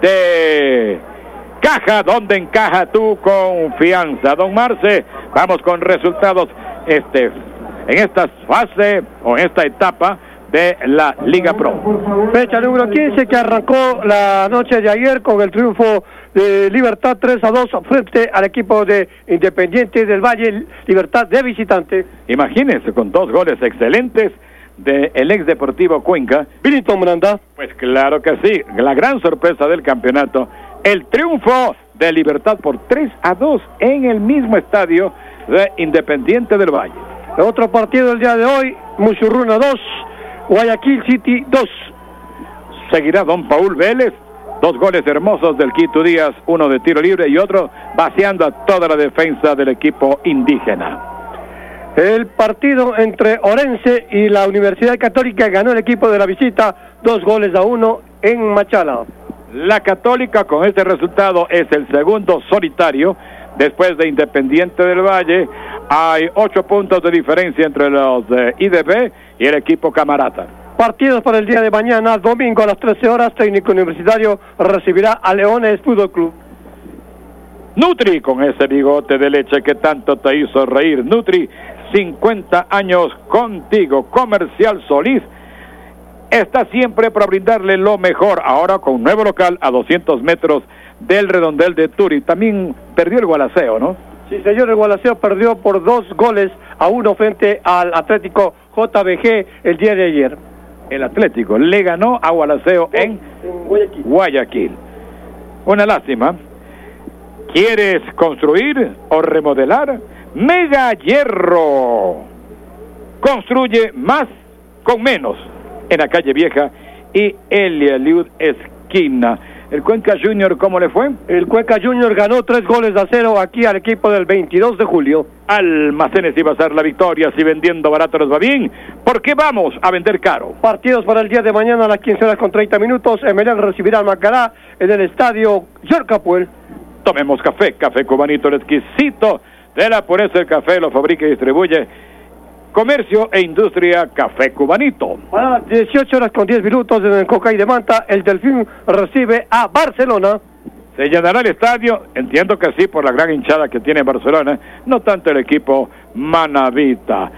de Caja, donde encaja tu confianza. Don Marce, vamos con resultados este, en esta fase o en esta etapa de la Liga Pro. Fecha número quince, que arrancó la noche de ayer con el triunfo de Libertad tres a dos frente al equipo de Independiente del Valle. Libertad de visitante. Imagínense, con dos goles excelentes del ex Deportivo Cuenca. Bilito Miranda. Pues claro que sí, la gran sorpresa del campeonato, el triunfo de Libertad por tres a dos en el mismo estadio de Independiente del Valle. El otro partido del día de hoy, Muchurruna dos, Guayaquil City dos. Seguirá don Paul Vélez, dos goles hermosos del Quito Díaz, uno de tiro libre y otro vaciando a toda la defensa del equipo indígena. El partido entre Orense y la Universidad Católica, ganó el equipo de la visita, dos goles a uno en Machala. La Católica con este resultado es el segundo solitario después de Independiente del Valle. Hay ocho puntos de diferencia entre los de I D B y el equipo Camarata. Partidos para el día de mañana, domingo a las trece horas, Técnico Universitario recibirá a Leones Fútbol Club. Nutri, con ese bigote de leche que tanto te hizo reír. Nutri, cincuenta años contigo. Comercial Solís está siempre para brindarle lo mejor. Ahora con un nuevo local a doscientos metros del redondel de Turi. También perdió el Gualaceo, ¿no? Sí, señor, el Gualaceo perdió por dos goles a uno frente al Atlético J B G el día de ayer. El Atlético le ganó a Gualaceo en, en Guayaquil. Guayaquil. Una lástima. ¿Quieres construir o remodelar? Mega Hierro. Construye más con menos. En la calle Vieja y Eliud esquina. ¿El Cuenca Junior cómo le fue? El Cuenca Junior ganó tres goles a cero aquí al equipo del veintidós de julio. Almacenes y Bazar La Victoria, si vendiendo barato nos va bien, ¿por qué vamos a vender caro? Partidos para el día de mañana a las quince horas con treinta minutos. Emelec recibirá al Macará en el estadio Yorcapuel. Tomemos café, café cubanito, el exquisito de la pureza del café, lo fabrica y distribuye Comercio e Industria Café Cubanito. A las dieciocho horas con diez minutos en el Cocay de Manta, el Delfín recibe a Barcelona. ¿Se llenará el estadio? Entiendo que sí, por la gran hinchada que tiene Barcelona, no tanto el equipo manabita.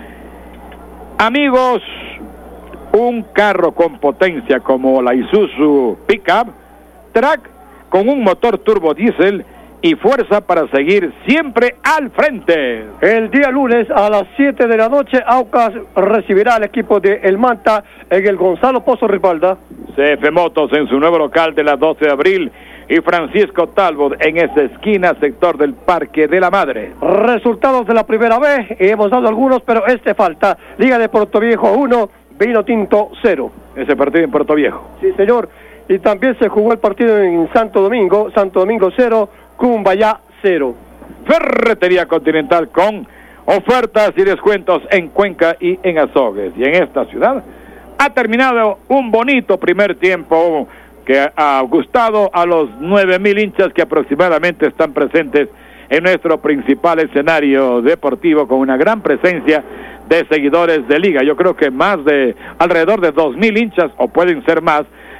Amigos, un carro con potencia como la Isuzu Pickup Track, con un motor turbo diésel y fuerza para seguir siempre al frente. El día lunes a las siete de la noche, Aucas recibirá al equipo de El Manta en el Gonzalo Pozo Ripalda. C F Motos en su nuevo local de la doce de abril y Francisco Talbot en esa esquina, sector del Parque de la Madre. Resultados de la primera vez, hemos dado algunos, pero este falta. Liga de Puerto Viejo uno, Vino Tinto cero. Ese partido en Puerto Viejo. Sí, señor. Y también se jugó el partido en Santo Domingo, Santo Domingo cero, Cumbayá cero. Ferretería Continental con ofertas y descuentos en Cuenca y en Azogues. Y en esta ciudad ha terminado un bonito primer tiempo que ha gustado a los nueve mil hinchas que aproximadamente están presentes en nuestro principal escenario deportivo, con una gran presencia de seguidores de liga. Yo creo que más de alrededor de dos mil hinchas, o pueden ser más,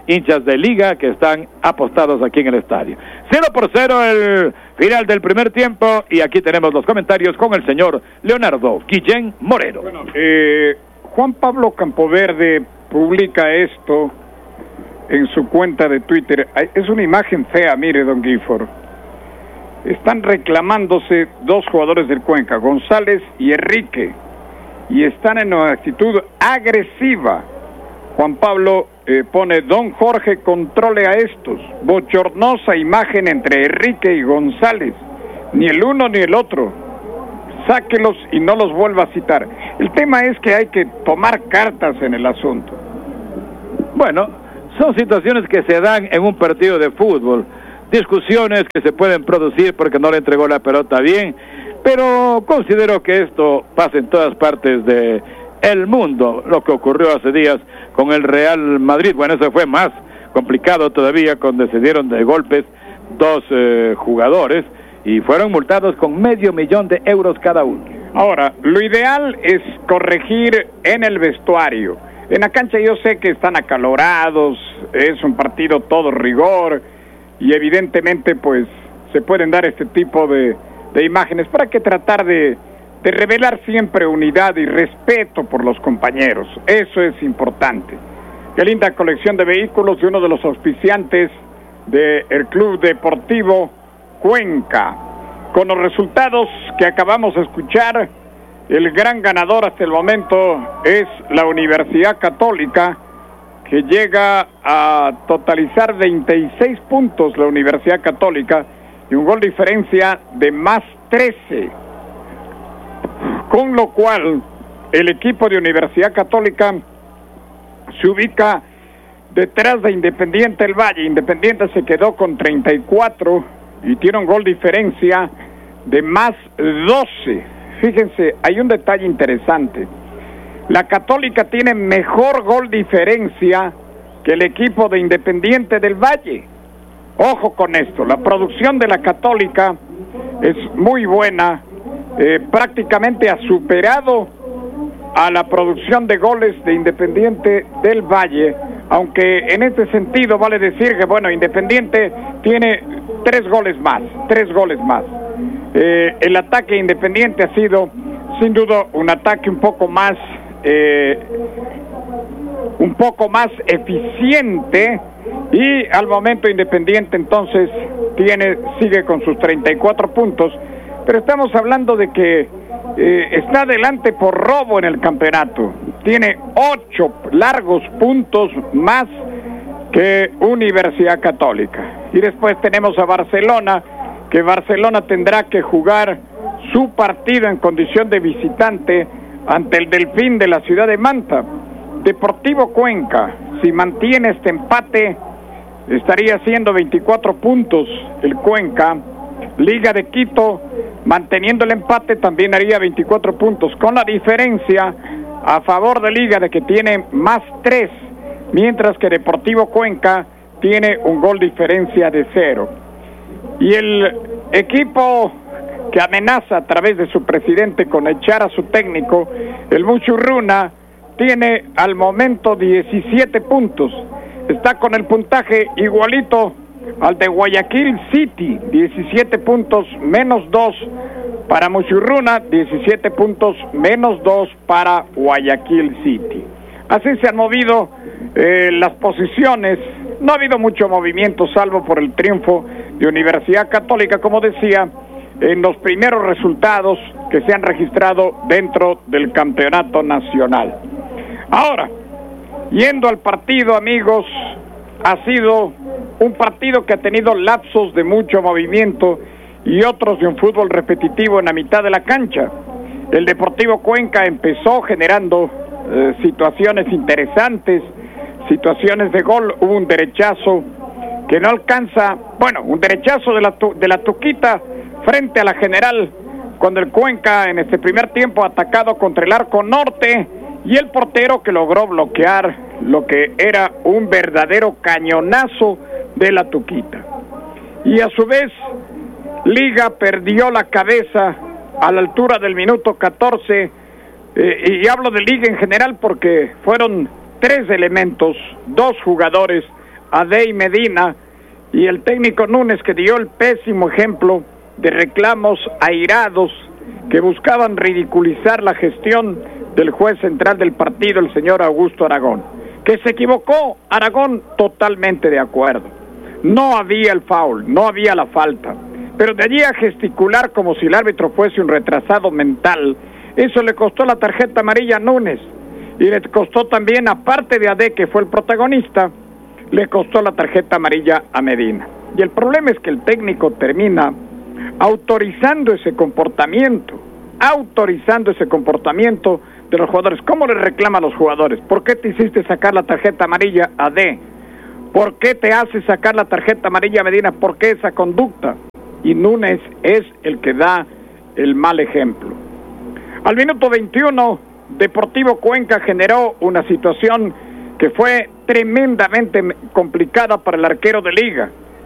hinchas de Liga que están apostados aquí en el estadio. Cero por cero el final del primer tiempo, y aquí tenemos los comentarios con el señor Leonardo Guillén Moreno. Bueno, eh, Juan Pablo Campoverde publica esto en su cuenta de Twitter. Es una imagen fea, mire, don Gifford. Están reclamándose dos jugadores del Cuenca, González y Enrique, y están en una actitud agresiva. Juan Pablo eh, pone: don Jorge, controle a estos. Bochornosa imagen entre Enrique y González. Ni el uno ni el otro. Sáquelos y no los vuelva a citar. El tema es que hay que tomar cartas en el asunto. Bueno, son situaciones que se dan en un partido de fútbol. Discusiones que se pueden producir porque no le entregó la pelota bien, pero considero que esto pasa en todas partes de el mundo. Lo que ocurrió hace días con el Real Madrid, bueno, eso fue más complicado todavía, cuando se dieron de golpes dos eh, jugadores y fueron multados con medio millón de euros cada uno. Ahora, lo ideal es corregir en el vestuario. En la cancha yo sé que están acalorados, es un partido todo rigor, y evidentemente pues se pueden dar este tipo de, de imágenes, pero hay que tratar de, de revelar siempre unidad y respeto por los compañeros. Eso es importante. Qué linda colección de vehículos de uno de los auspiciantes del Club Deportivo Cuenca. Con los resultados que acabamos de escuchar, el gran ganador hasta el momento es la Universidad Católica, que llega a totalizar veintiséis puntos la Universidad Católica y un gol de diferencia de más trece. Con lo cual, el equipo de Universidad Católica se ubica detrás de Independiente del Valle. Independiente se quedó con treinta y cuatro y tiene un gol de diferencia de más doce. Fíjense, hay un detalle interesante. La Católica tiene mejor gol diferencia que el equipo de Independiente del Valle. Ojo con esto, la producción de la Católica es muy buena, eh, prácticamente ha superado a la producción de goles de Independiente del Valle, aunque en este sentido vale decir que, bueno, Independiente tiene tres goles más, tres goles más. Eh, el ataque Independiente ha sido, sin duda, un ataque un poco más, eh, un poco más eficiente, y al momento Independiente entonces tiene, sigue con sus treinta y cuatro puntos, pero estamos hablando de que eh, está adelante por robo en el campeonato. Tiene ocho largos puntos más que Universidad Católica. Y después tenemos a Barcelona, que Barcelona tendrá que jugar su partido en condición de visitante ante el Delfín de la ciudad de Manta. Deportivo Cuenca, si mantiene este empate, estaría haciendo veinticuatro puntos el Cuenca. Liga de Quito, manteniendo el empate, también haría veinticuatro puntos, con la diferencia a favor de Liga de que tiene más tres, mientras que Deportivo Cuenca tiene un gol diferencia de cero. Y el equipo que amenaza a través de su presidente con echar a su técnico, el Muchurruna, tiene al momento diecisiete puntos. Está con el puntaje igualito al de Guayaquil City, diecisiete puntos menos dos para Muchurruna, diecisiete puntos menos dos para Guayaquil City. Así se han movido eh, las posiciones. No ha habido mucho movimiento, salvo por el triunfo de Universidad Católica, como decía, en los primeros resultados que se han registrado dentro del campeonato nacional. Ahora, yendo al partido, amigos, ha sido un partido que ha tenido lapsos de mucho movimiento y otros de un fútbol repetitivo en la mitad de la cancha. El Deportivo Cuenca empezó generando eh, situaciones interesantes, situaciones de gol. Hubo un derechazo que no alcanza, bueno, un derechazo de la, de la Tuquita frente a la General, cuando el Cuenca en este primer tiempo atacado contra el arco norte, y el portero que logró bloquear lo que era un verdadero cañonazo de la Tuquita. Y a su vez, Liga perdió la cabeza a la altura del minuto catorce, eh, y hablo de Liga en general porque fueron tres elementos, dos jugadores Ade y Medina, y el técnico Núñez, que dio el pésimo ejemplo de reclamos airados que buscaban ridiculizar la gestión del juez central del partido, el señor Augusto Aragón. Que se equivocó, Aragón, totalmente de acuerdo. No había el foul, no había la falta. Pero de allí a gesticular como si el árbitro fuese un retrasado mental, eso le costó la tarjeta amarilla a Núñez. Y le costó también, aparte de Ade, que fue el protagonista, le costó la tarjeta amarilla a Medina. Y el problema es que el técnico termina autorizando ese comportamiento, autorizando ese comportamiento de los jugadores. ¿Cómo le reclama a los jugadores? ¿Por qué te hiciste sacar la tarjeta amarilla a Ade? ¿Por qué te hace sacar la tarjeta amarilla a Medina? ¿Por qué esa conducta? Y Núñez es el que da el mal ejemplo. Al minuto veintiuno, Deportivo Cuenca generó una situación que fue tremendamente complicada para el arquero de Liga.